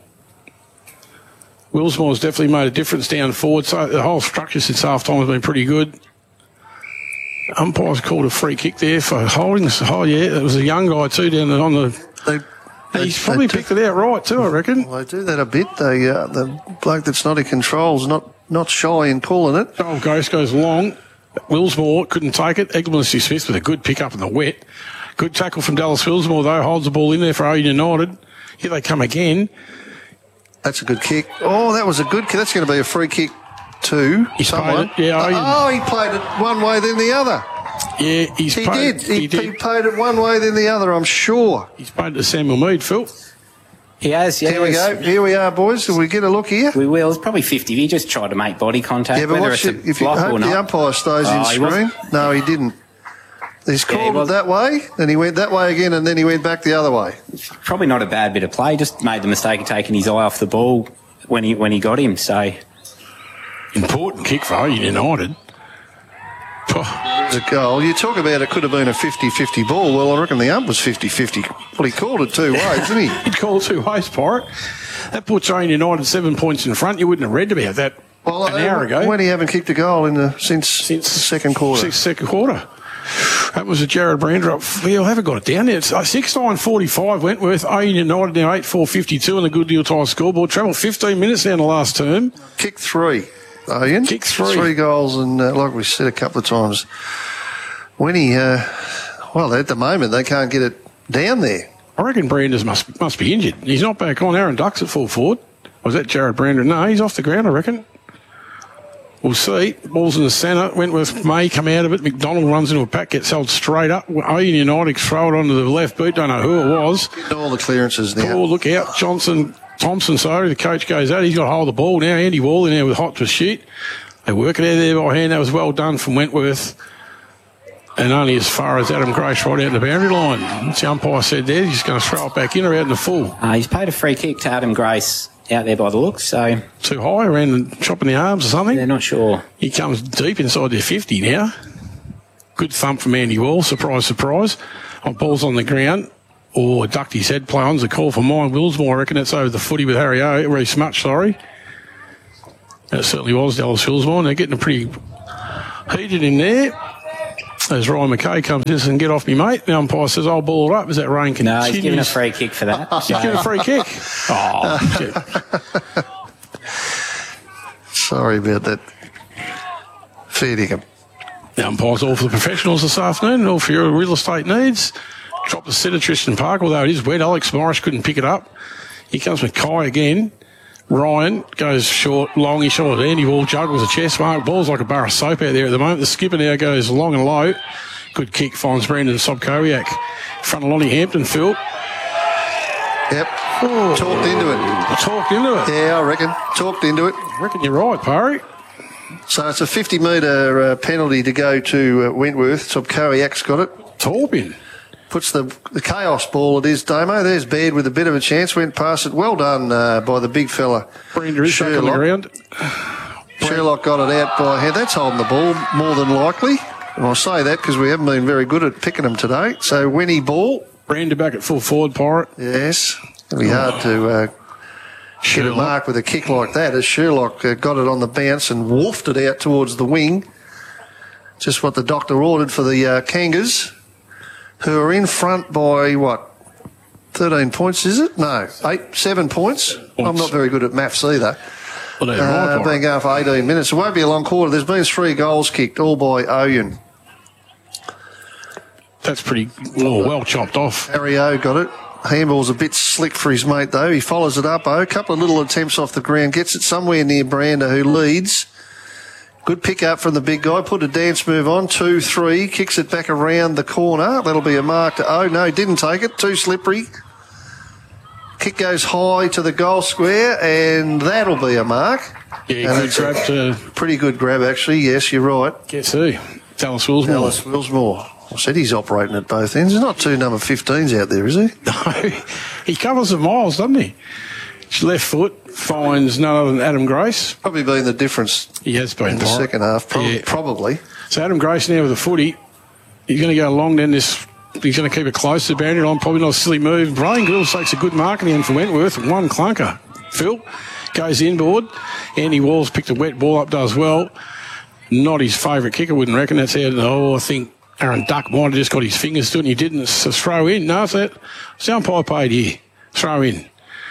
Willsmore's definitely made a difference down forward. So the whole structure since half-time has been pretty good. Umpire's called a free kick there for holding. Oh, yeah, it was a young guy too down on the... He's probably picked it out right too, I reckon. Well, they do that a bit. The bloke that's not in control's not shy in pulling it. Oh, Ghost goes long. Willsmore couldn't take it. Eggleston Smith with a good pick up in the wet. Good tackle from Dallas Willsmore, though. Holds the ball in there for United. Here they come again. That's a good kick. Oh, that was a good kick. That's going to be a free kick to someone. He played it one way then the other. Yeah, he did. He played it one way then the other, I'm sure. He's played to Samuel Mead, Phil. He has, yeah. Here we go. Here we are, boys. Will we get a look here? We will. It's probably 50. He just tried to make body contact. Yeah, but if you hope the umpire stays in screen. No, he didn't. He's called it that way, then he went that way again, and then he went back the other way. Probably not a bad bit of play. Just made the mistake of taking his eye off the ball when he got him. So important kick for United. It's a goal. You talk about it could have been a 50-50 ball. Well, I reckon the ump was 50-50. Well, he called it two ways, didn't he? He'd called it two ways, Pirate. That puts United 7 points in front. You wouldn't have read about that an hour ago. When he haven't kicked a goal since the second quarter. Since second quarter. That was a Jared Brander up. Well, I haven't got it down there. It's 6-9-45 Wentworth. United now 8-4-52 on the Goodyear Tyre scoreboard. Travelled 15 minutes down the last term. Kick 3. Ian. Kick 3. 3 goals, and like we said a couple of times, when he, at the moment they can't get it down there. I reckon Branders must be injured. He's not back on. Aaron Ducks at full forward. Was that Jared Brander? No, he's off the ground, I reckon. We'll see. Ball's in the centre. Wentworth may come out of it. McDonald runs into a pack, gets held straight up. United throw it onto the left boot. Don't know who it was. Getting all the clearances now. Oh, look out. Johnson Thompson, so the coach goes out. He's got hold of the ball now. Andy Wall in there with hot pursuit. They work it out there by hand. That was well done from Wentworth. And only as far as Adam Grace right out the boundary line. That's the umpire said there. He's going to throw it back in or out in the full. He's paid a free kick to Adam Grace out there by the looks. So too high, around chopping the arms or something. They're not sure. He comes deep inside their 50 now. Good thump from Andy Wall. Surprise, surprise. Ball's on the ground. Or ducked his head. Play on's a call for mine. Willsmore, I reckon it's over the footy with Harry O. Reece Much, sorry. That certainly was Dallas Willsmore. They're getting pretty heated in there. As Ryan McKay comes in and get off me, mate. The umpire says, I'll ball it up. As that rain continues. No, he's giving a free kick for that. He's giving a free kick. Oh, sorry about that. Fair dinkum. The umpire's all for the professionals this afternoon, all for your real estate needs. Drop the set of Tristan Park, although it is wet. Alex Morris couldn't pick it up. Here comes McKay again. Ryan goes short, long, he's short. Andy Wall juggles a chest mark. Ball's like a bar of soap out there at the moment. The skipper now goes long and low. Good kick, finds Brendan Sobkowiak. In front of Lonnie Hampton, Phil. Yep. Oh. Talked into it. Talked into it? Yeah, I reckon. Talked into it. I reckon you're right, Parry. So it's a 50-metre penalty to go to Wentworth. Sobkowiak's got it. Torpin. Puts the chaos ball it is, Damo. There's Baird with a bit of a chance. Went past it. Well done by the big fella. Brenda is back on the ground. Sherlock got it out by hand. That's holding the ball more than likely. And I'll say that because we haven't been very good at picking them today. So Winnie ball. Brenda back at full forward, Pirate. Yes. It'll be hard to get a mark with a kick like that as Sherlock got it on the bounce and woofed it out towards the wing. Just what the doctor ordered for the Kangas, who are in front by, 13 points, is it? No, 7 points. I'm not very good at maths either. Well, been going for 18 minutes. It won't be a long quarter. There's been 3 goals kicked, all by Oyen. That's pretty well chopped off. Harry O got it. Handball's a bit slick for his mate, though. He follows it up, A couple of little attempts off the ground. Gets it somewhere near Brander, who leads. Good pick up from the big guy. Put a dance move on. 2-3. Kicks it back around the corner. That'll be a mark to O. No, didn't take it. Too slippery. Kick goes high to the goal square, and that'll be a mark. Yeah, good grab. Pretty good grab, actually. Yes, you're right. Guess who? Dallas Willsmore. Dallas Willsmore. I said he's operating at both ends. There's not 2 number 15s out there, is he? No. He covers the miles, doesn't he? His left foot finds none other than Adam Grace. Probably been the difference. He has been. In the second half, probably. So Adam Grace now with the footy. He's going to go along then this. He's going to keep it close to the boundary line. Probably not a silly move. Brian Grills takes a good mark in the end for Wentworth. 1 clunker. Phil goes inboard. Andy Walls picked a wet ball up, does well. Not his favourite kick, I wouldn't reckon. That's out. I think Aaron Duck might have just got his fingers to it and he didn't. So throw in. No, it's that. Sound umpire paid here. Throw in.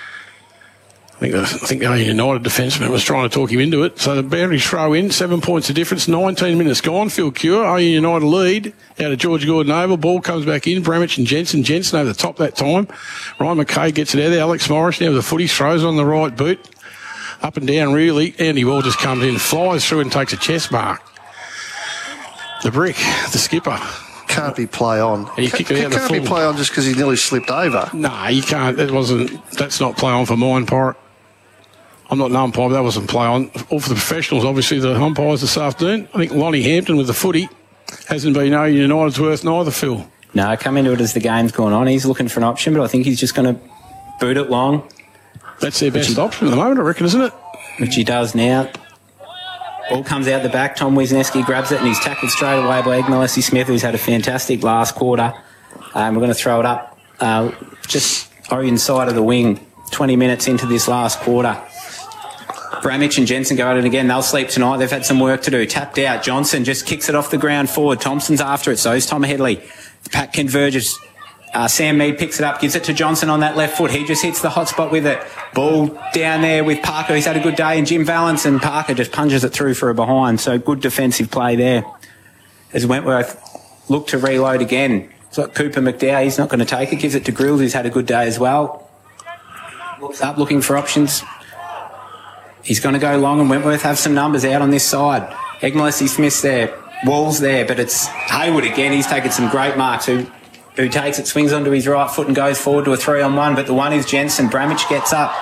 I think the United defenceman was trying to talk him into it. So the boundary throw in, 7 points of difference, 19 minutes gone. Phil Cure, United lead out of George Gordon Oval. Ball comes back in. Bramich and Jensen. Jensen over the top that time. Ryan McKay gets it out there. Alex Morris now with the footy, throws on the right boot. Up and down really. Andy Wall just comes in, flies through and takes a chest mark. The brick, the skipper. Can't be play on. And you kick it out the full. Can't be play on just because he nearly slipped over. No, you can't. That's not play on for mine, Pirate. I'm not an umpire, but that wasn't play on. All for the professionals, obviously, the umpires this afternoon. I think Lonnie Hampton with the footy hasn't been United's worth neither, Phil. No, come into it as the game's going on. He's looking for an option, but I think he's just going to boot it long. That's their best option at the moment, I reckon, isn't it? Which he does now. Ball comes out the back. Tom Wisniewski grabs it and he's tackled straight away by Ignacy Smith, who's had a fantastic last quarter. We're going to throw it up just inside of the wing. 20 minutes into this last quarter. Bramich and Jensen go at it again. They'll sleep tonight. They've had some work to do. Tapped out. Johnson just kicks it off the ground forward. Thompson's after it. So is Tom Headley. The pack converges. Sam Mead picks it up, gives it to Johnson on that left foot. He just hits the hot spot with it. Ball down there with Parker. He's had a good day. And Jim Valance, and Parker just punches it through for a behind. So good defensive play there. As Wentworth look to reload again. It's like Cooper McDowell. He's not going to take it. Gives it to Grills, who's had a good day as well. Looks up, looking for options. He's going to go long, and Wentworth have some numbers out on this side. Ignacy Smith's there. Wall's there, but it's Hayward again. He's taken some great marks. Who takes it, swings onto his right foot and goes forward to a 3-on-1, but the one is Jensen. Bramich gets up,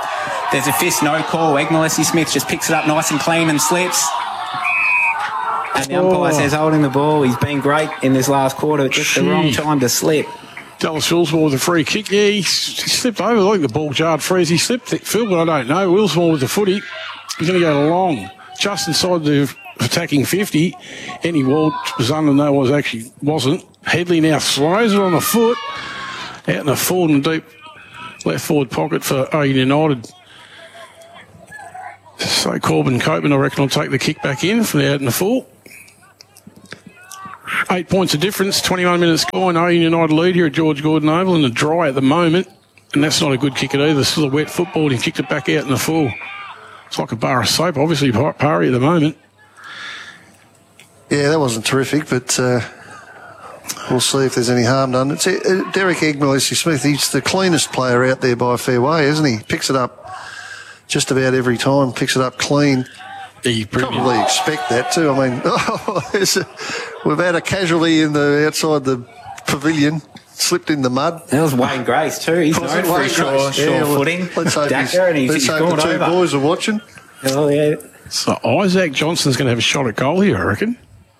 There's a fist no call. Egmalesi Smith just picks it up nice and clean and slips. And the umpire says holding the ball. He's been great in this last quarter. Just the wrong time to slip. Dallas Willsmore with a free kick. Yeah, he slipped over. I think the ball jarred free as he slipped it, Phil, but I don't know. Willsmore with the footy. He's going to go long. Just inside the attacking 50. Any Walt was under, no, wasn't. Headley now throws it on the foot. Out in the forward and deep left forward pocket for Oregon United. So Corbin Copeman, I reckon, will take the kick back in from out in the full. 8 points of difference, 21 minutes gone. Oregon United lead here at George Gordon Oval in the dry at the moment. And that's not a good kick at either. Still a wet football. He kicked it back out in the full. It's like a bar of soap, obviously, Parry at the moment. Yeah, that wasn't terrific, but we'll see if there's any harm done. It's Derek Egmalesi Smith. He's the cleanest player out there by a fair way, isn't he? Picks it up just about every time, picks it up clean. You probably expect that too. I mean, we've had a casualty outside the pavilion, slipped in the mud. That was Wayne Grace too. He's known for his sure footing. Let's hope the two boys are watching. Oh, yeah. So Isaac Johnson's going to have a shot at goal here, I reckon.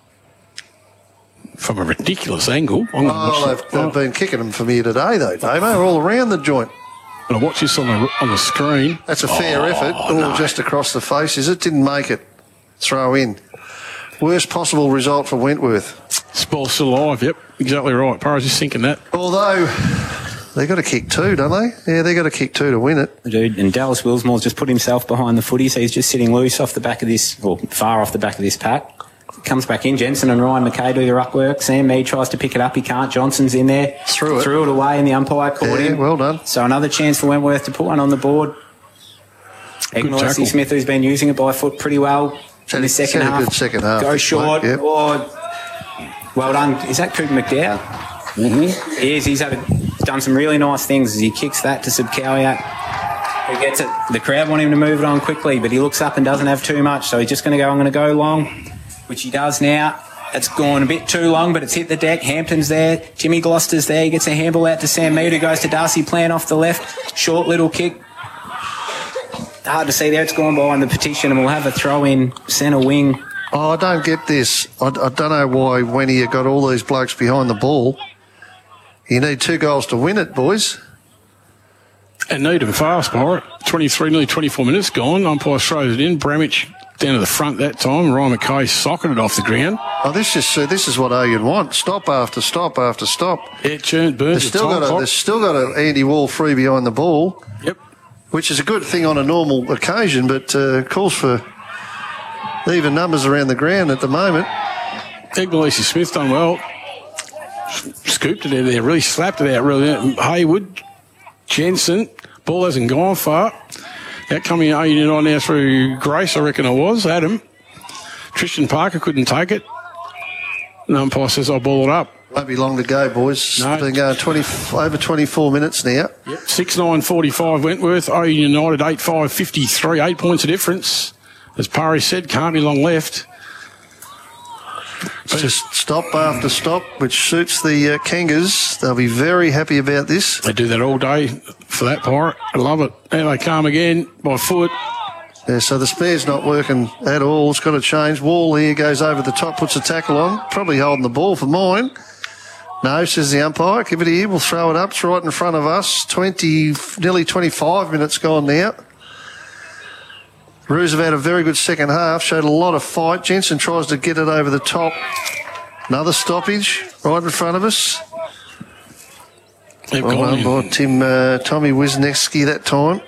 From a ridiculous angle. They've been kicking them from here today, though, Damo, all around the joint. But I watch this on the screen. That's a fair effort. No. Just across the face, is it? Didn't make it. Throw in. Worst possible result for Wentworth. Ball's still alive, yep. Exactly right. Parra's just thinking that. Although, they got to kick two, don't they? Yeah, they got to kick two to win it. Dude, and Dallas Willsmore's just put himself behind the footy, so he's just sitting loose off the back of this, or far off the back of this pack. Comes back in. Jensen and Ryan McKay do the ruck work. Sam Mead tries to pick it up. He can't. Johnson's in there. Threw it away, and the umpire caught him. Well done. So another chance for Wentworth to put one on the board. Egmalesi Smith, who's been using it by foot pretty well in the second half. Good second half. Go short. Yep. Well done. Is that Cooper McDowell? Mm-hmm. He is. He's done some really nice things as he kicks that to Subkowiak, who gets it. The crowd want him to move it on quickly, but he looks up and doesn't have too much, so he's just going to go, I'm going to go long, which he does now. It's gone a bit too long, but it's hit the deck. Hampton's there. Jimmy Gloucester's there. He gets a handball out to Sam Mead, who goes to Darcy Plant off the left. Short little kick. Hard to see there. It's gone behind the petition, and we'll have a throw in centre wing. Oh, I don't get this. I don't know why when he got all these blokes behind the ball. You need 2 goals to win it, boys. And need them fast, Pirate. 23, nearly 24 minutes gone. Umpire throws it in. Bramich down to the front that time. Ryan McKay socketed off the ground. Oh, this is what Owen want. Stop after stop after stop. Yeah, burns they've still got an Andy Wall free behind the ball. Yep. Which is a good thing on a normal occasion, but calls for even numbers around the ground at the moment. Egmalesi Smith done well. Scooped it out there, really slapped it out, really. Haywood, Jensen, ball hasn't gone far. That coming on now through Grace, I reckon it was, Adam. Tristan Parker couldn't take it. And the umpire says, I'll ball it up. Won't be long to go, boys. No. It's been going over 24 minutes now. Yep. 6-9-45 Wentworth. Oregon United 8-5-53. 8 points of difference. As Parry said, can't be long left. It's just stop after stop, which suits the Kangas. They'll be very happy about this. They do that all day for that part. I love it. And they come again by foot. Yeah, so the spare's not working at all. It's got to change. Wall here goes over the top, puts a tackle on. Probably holding the ball for mine. No, says the umpire. Give it here. We'll throw it up. It's right in front of us. Nearly 25 minutes gone now. Roos have had a very good second half, showed a lot of fight. Jensen tries to get it over the top. Another stoppage right in front of us. They've gone by Tommy Wisniewski that time.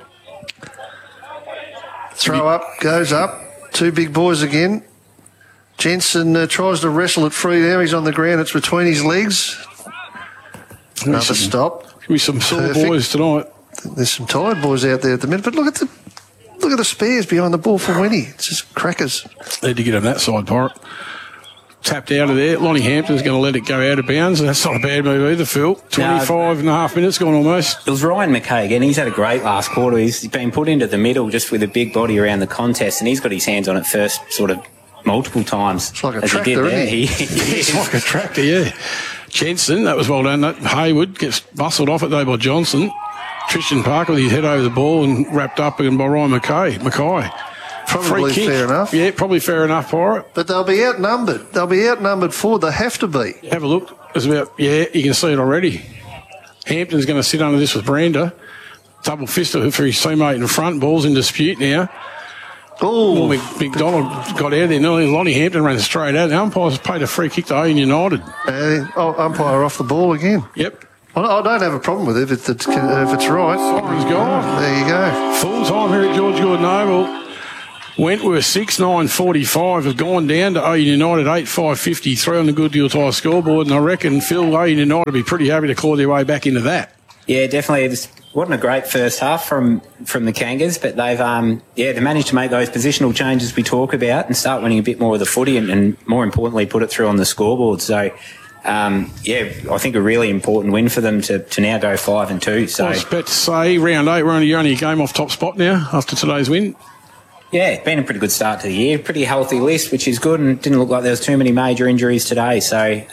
Throw up, goes up. 2 big boys again. Jensen tries to wrestle it free there. He's on the ground. It's between his legs. Another stop. Give me some sore boys tonight. There's some tired boys out there at the minute, but look at the spares behind the ball for Winnie. It's just crackers. Need to get on that side, Pirate. Tapped out of there. Lonnie Hampton's going to let it go out of bounds. That's not a bad move either, Phil. 25 and a half minutes gone almost. It was Ryan McKay again. He's had a great last quarter. He's been put into the middle just with a big body around the contest, and he's got his hands on it first sort of multiple times. It's like a tractor, isn't he? It's like a tractor, yeah. Jensen, that was well done. Haywood gets bustled off it though by Johnson. Tristan Parker with his head over the ball and wrapped up by Ryan Mackay. Probably fair enough. Yeah, probably fair enough for it. But they'll be outnumbered. They'll be outnumbered forward. They have to be. Have a look. There's about, you can see it already. Hampton's going to sit under this with Brander. Double fister for his teammate in front. Ball's in dispute now. Oh, McDonald got out there. Nearly Lonnie Hampton ran straight out. The umpire's paid a free kick to Owen United. Umpire off the ball again. Yep. I don't have a problem with it if it's right. Siren's gone. There you go. Full time here at George Gordon Oval. Wentworth 6-9-45 have gone down to Owen United 8-5-53 on the Good Deal Tyre scoreboard, and I reckon Phil, Owen United will be pretty happy to claw their way back into that. Yeah, definitely. It wasn't a great first half from the Kangas, but they've managed to make those positional changes we talk about and start winning a bit more of the footy and more importantly put it through on the scoreboard. So I think a really important win for them to now go 5-2. So I was about to say round 8, you're only a game off top spot now after today's win. Yeah, it's been a pretty good start to the year. Pretty healthy list, which is good, and it didn't look like there was too many major injuries today. So,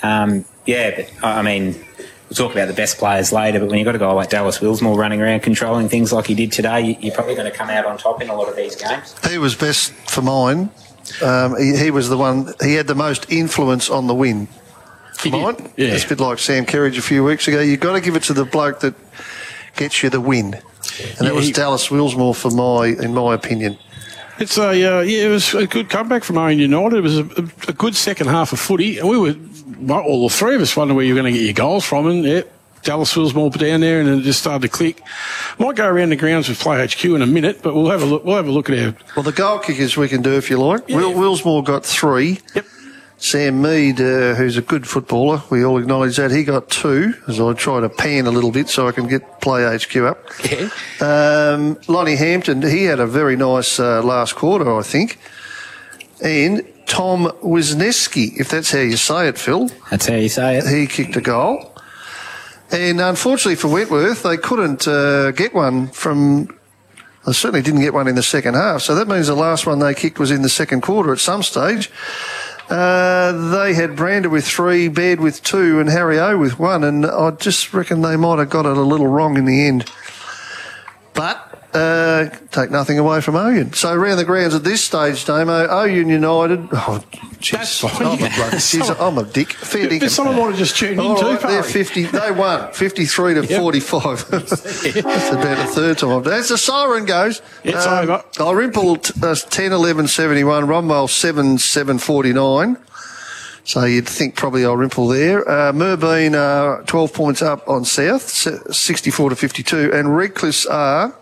we'll talk about the best players later, but when you've got a guy like Dallas Willsmore running around controlling things like he did today, you're probably going to come out on top in a lot of these games. He was best for mine. He was the one, he had the most influence on the win. For mine. Yeah. It's a bit like Sam Kerridge a few weeks ago. You've got to give it to the bloke that gets you the win. And that was Dallas Willsmore in my opinion. It's it was a good comeback from Owen United. It was a good second half of footy, and we were all the three of us wondering where you were going to get your goals from. And Dallas Willsmore down there, and it just started to click. Might go around the grounds with Play HQ in a minute, but we'll have a look. We'll have a look at our. Well, the goal kickers we can do if you like. Yeah. Willsmore got 3. Yep. Sam Mead, who's a good footballer, we all acknowledge that, he got 2, as I try to pan a little bit so I can get Play HQ up. Yeah. Lonnie Hampton, he had a very nice last quarter, I think. And Tom Wisniewski, if that's how you say it, Phil. That's how you say it. He kicked a goal. And unfortunately for Wentworth, they couldn't get one from... They certainly didn't get one in the second half. So that means the last one they kicked was in the second quarter at some stage. They had Brander with 3, Baird with 2 and Harry O with 1, and I just reckon they might have got it a little wrong in the end. But take nothing away from Owen. So around the grounds at this stage, Damo, Owen United... Oh, jeez. I'm a dick. Fair dick. Someone might have just tuned in too, they're 50. They won 53 to 45. That's about the third time I've done. As the siren goes, it's over. Dalrymple 10-11-71, Romwell 7-7-49. So you'd think probably Dalrymple there. Merbein 12 points up on South, 64 to 52, and Redcliffe are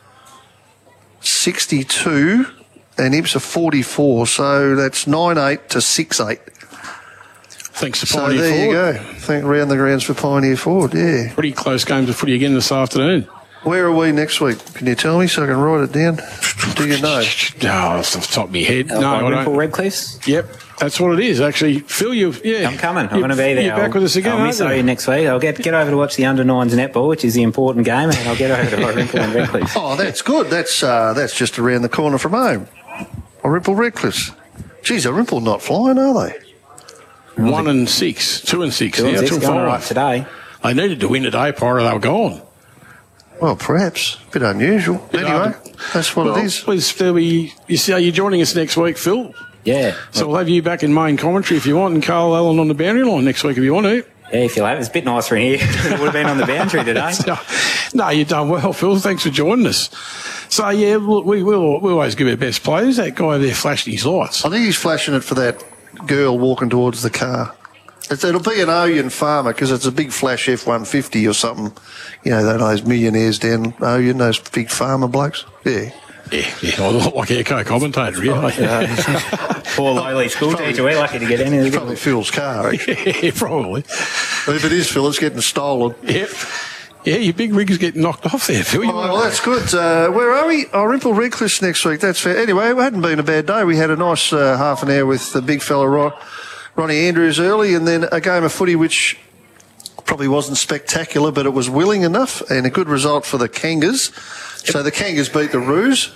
62. And Ibs are 44, so that's 9-8 to 6-8. Thanks to Pioneer Ford. So there you go. Think round the grounds for Pioneer Ford, yeah. Pretty close games of footy again this afternoon. Where are we next week? Can you tell me so I can write it down? Do you know? Oh, off the top of my head. No, I don't. Redcliffs? Yep, that's what it is, actually. Phil, I'm coming. I'm going to be there. You're back with us again, I'll miss you next week. I'll get over to watch the under-9s netball, which is the important game, and I'll get over to Dalrymple and Redcliffs. Oh, that's good. That's just around the corner from home. Dalrymple Redcliffs. Geez, Dalrymple not flying, are they? 1-6, 2-6. 2-6 going all right today. They needed to win today prior to they were gone. Well, perhaps. A bit unusual. Anyway, that's what it is. Please, you're joining us next week, Phil. Yeah. So we'll have you back in main commentary if you want, and Carl Allen on the boundary line next week if you want to. Yeah, if you like. It's a bit nicer in here than it would have been on the boundary today. No, you've done well, Phil. Thanks for joining us. So, yeah, we'll always give our best players. That guy over there flashing his lights. I think he's flashing it for that girl walking towards the car. It'll be an Oyen farmer because it's a big flash F-150 or something. You know, those millionaires down Oyen, those big farmer blokes. Yeah. Yeah. I look like a co-commentator, yeah. Poor lowly school teacher. We're lucky to get any. It's probably Phil's car. Yeah, probably. If it is Phil, it's getting stolen. Yep. Yeah, your big rig's getting knocked off there, Phil. Well, that's good. Where are we? Dalrymple Redcliffe next week. That's fair. Anyway, it hadn't been a bad day. We had a nice half an hour with the big fella Ronnie Andrews early, and then a game of footy which probably wasn't spectacular, but it was willing enough, and a good result for the Kangas. So the Kangas beat the Roos.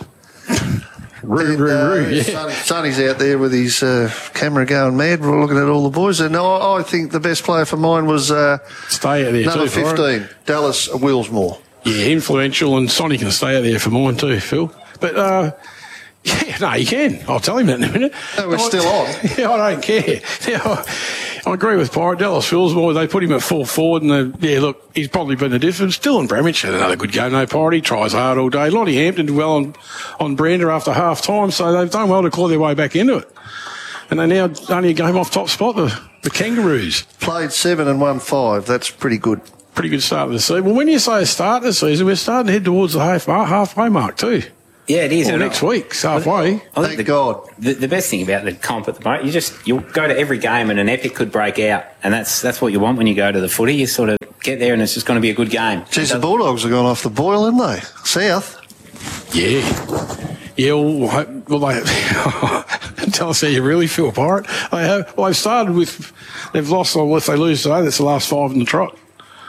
Yeah. Sonny's out there with his camera going mad. We're looking at all the boys. And I think the best player for mine was stay out there number 15, Dallas Willsmore. Yeah, influential, and Sonny can stay out there for mine too, Phil. But, yeah, no, you can. I'll tell him that in a minute. No, we're still on. Yeah, I don't care. Yeah, I agree with Pirate. Dallas Philsmore, they put him at full forward, and look, he's probably been the difference. Dylan Bramich had another good game, no Pirate. He tries hard all day. Lonnie Hampton did well on Brander after half time, so they've done well to claw their way back into it. And they now only a game off top spot, the Kangaroos. Played 7 and won 5. That's pretty good. Pretty good start of the season. Well, when you say start of the season, we're starting to head towards the halfway mark too. Yeah, it is. Well, next week's halfway. Thank God. The best thing about the comp at the moment, you'll go to every game and an epic could break out, and that's what you want when you go to the footy. You sort of get there and it's just going to be a good game. Geez, the Bulldogs have gone off the boil, haven't they? South. Yeah. Yeah, well, they tell us how you really feel, Pirate. They've started with, they've lost, or if they lose today, that's the last 5 in the trot.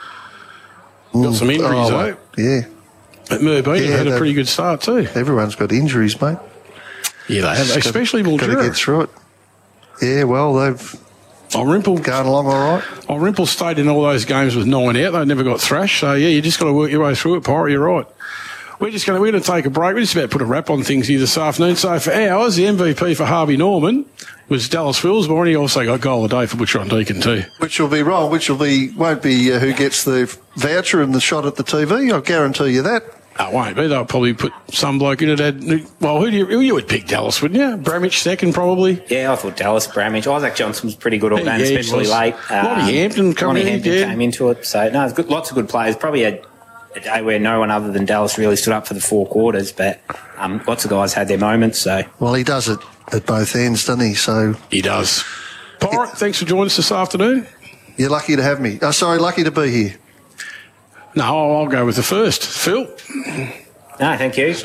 Got some injuries, though. Yeah. But Murbean had a pretty good start too. Everyone's got injuries, mate. Yeah, they have, especially Mildura. Got to get through it. Yeah, well, they've Rimple going along all right. Rimple stayed in all those games with 9 out. They never got thrashed. So, yeah, you just got to work your way through it, Pirate. You're right. We're going to take a break. We're just about to put a wrap on things here this afternoon. So, for ours, the MVP for Harvey Norman was Dallas Philsmore, and he also got goal of the day for Butcher on Deacon too. Which will be wrong. Won't be who gets the voucher and the shot at the TV. I'll guarantee you that. It won't be. They'll probably put some bloke in it. Well, who you would pick Dallas, wouldn't you? Bramich second, probably. Yeah, I thought Dallas, Bramich. Isaac Johnson was pretty good all day, especially late. Lonnie Hampton came into it. So, no, it's good, lots of good players. Probably a day where no one other than Dallas really stood up for the 4 quarters, but lots of guys had their moments. So, well, he does it at both ends, doesn't he? So he does. Pirate, thanks for joining us this afternoon. You're lucky to have me. Lucky to be here. No, I'll go with the first. Phil? No, thank you.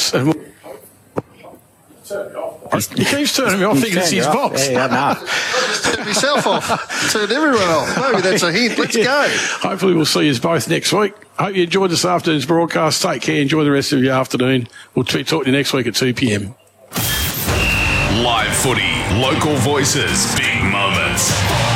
He keeps turning me off thinking it's his box. Yeah, no. Turned myself off. Turned everyone off. Maybe that's a hint. Let's go. Hopefully we'll see you both next week. Hope you enjoyed this afternoon's broadcast. Take care. Enjoy the rest of your afternoon. We'll talk to you next week at 2 p.m. Live footy, local voices, big moments.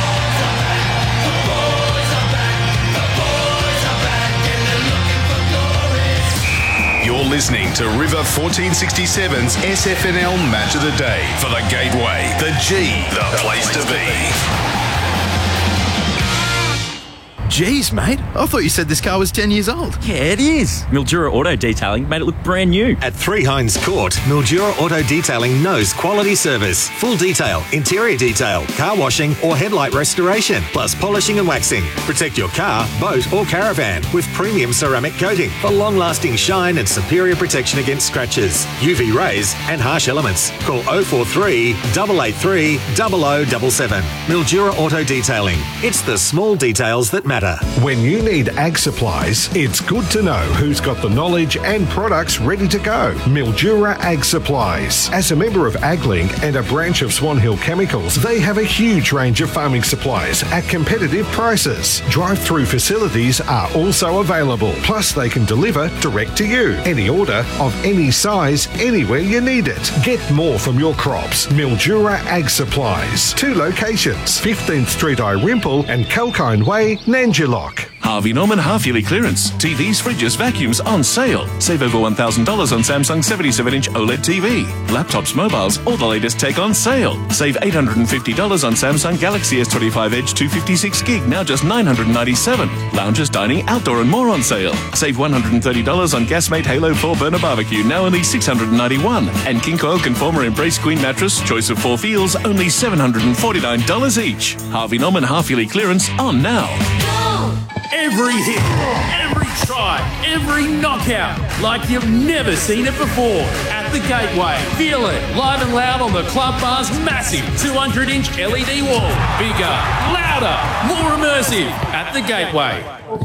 You're listening to River 1467's SFNL Match of the Day for the Gateway. The G, the place to be. Jeez, mate. I thought you said this car was 10 years old. Yeah, it is. Mildura Auto Detailing made it look brand new. At 3 Hines Court, Mildura Auto Detailing knows quality service, full detail, interior detail, car washing or headlight restoration, plus polishing and waxing. Protect your car, boat or caravan with premium ceramic coating for long-lasting shine and superior protection against scratches, UV rays and harsh elements. Call 043 883 0077. Mildura Auto Detailing. It's the small details that matter. When you need ag supplies, it's good to know who's got the knowledge and products ready to go. Mildura Ag Supplies. As a member of AgLink and a branch of Swan Hill Chemicals, they have a huge range of farming supplies at competitive prices. Drive-through facilities are also available. Plus, they can deliver direct to you. Any order of any size, anywhere you need it. Get more from your crops. Mildura Ag Supplies. 2 locations, 15th Street Irimple and Kalkine Way, Nanjalock. Harvey Norman half-yearly clearance. TVs, fridges, vacuums on sale. Save over $1,000 on Samsung 77-inch OLED TV. Laptops, mobiles, all the latest tech on sale. Save $850 on Samsung Galaxy S25 Edge 256 gig, now just $997. Lounges, dining, outdoor and more on sale. Save $130 on Gasmate Halo 4 burner barbecue, now only $691. And King Coil Conformer Embrace Queen mattress, choice of 4 feels, only $749 each. Harvey Norman half-yearly clearance on now. Every hit, every try, every knockout, like you've never seen it before. At the Gateway, feel it live and loud on the Club Bar's massive 200-inch LED wall. Bigger, louder, more immersive. At the Gateway.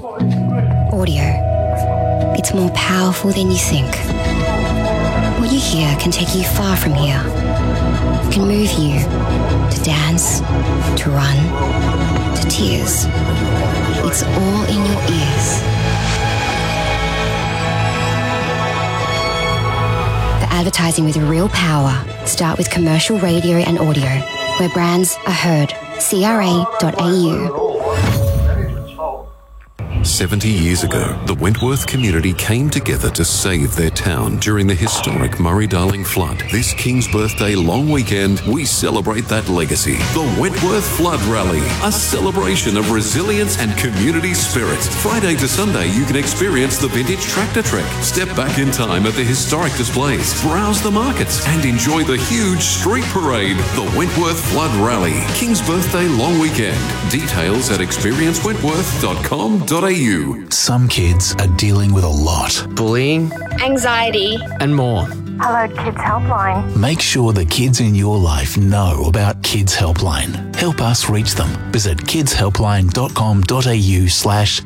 Audio. It's more powerful than you think. What you hear can take you far from here. It can move you to dance, to run, to tears. It's all in your ears. For advertising with real power, start with commercial radio and audio, where brands are heard. CRA.au. 70 years ago, the Wentworth community came together to save their town during the historic Murray-Darling flood. This King's Birthday long weekend, we celebrate that legacy. The Wentworth Flood Rally, a celebration of resilience and community spirit. Friday to Sunday, you can experience the vintage tractor trek, step back in time at the historic displays, browse the markets, and enjoy the huge street parade. The Wentworth Flood Rally, King's Birthday long weekend. Details at experienceWentworth.com.au. Some kids are dealing with a lot. Bullying, anxiety, and more. Hello Kids Helpline. Make sure the kids in your life know about Kids Helpline. Help us reach them. Visit kidshelpline.com.au/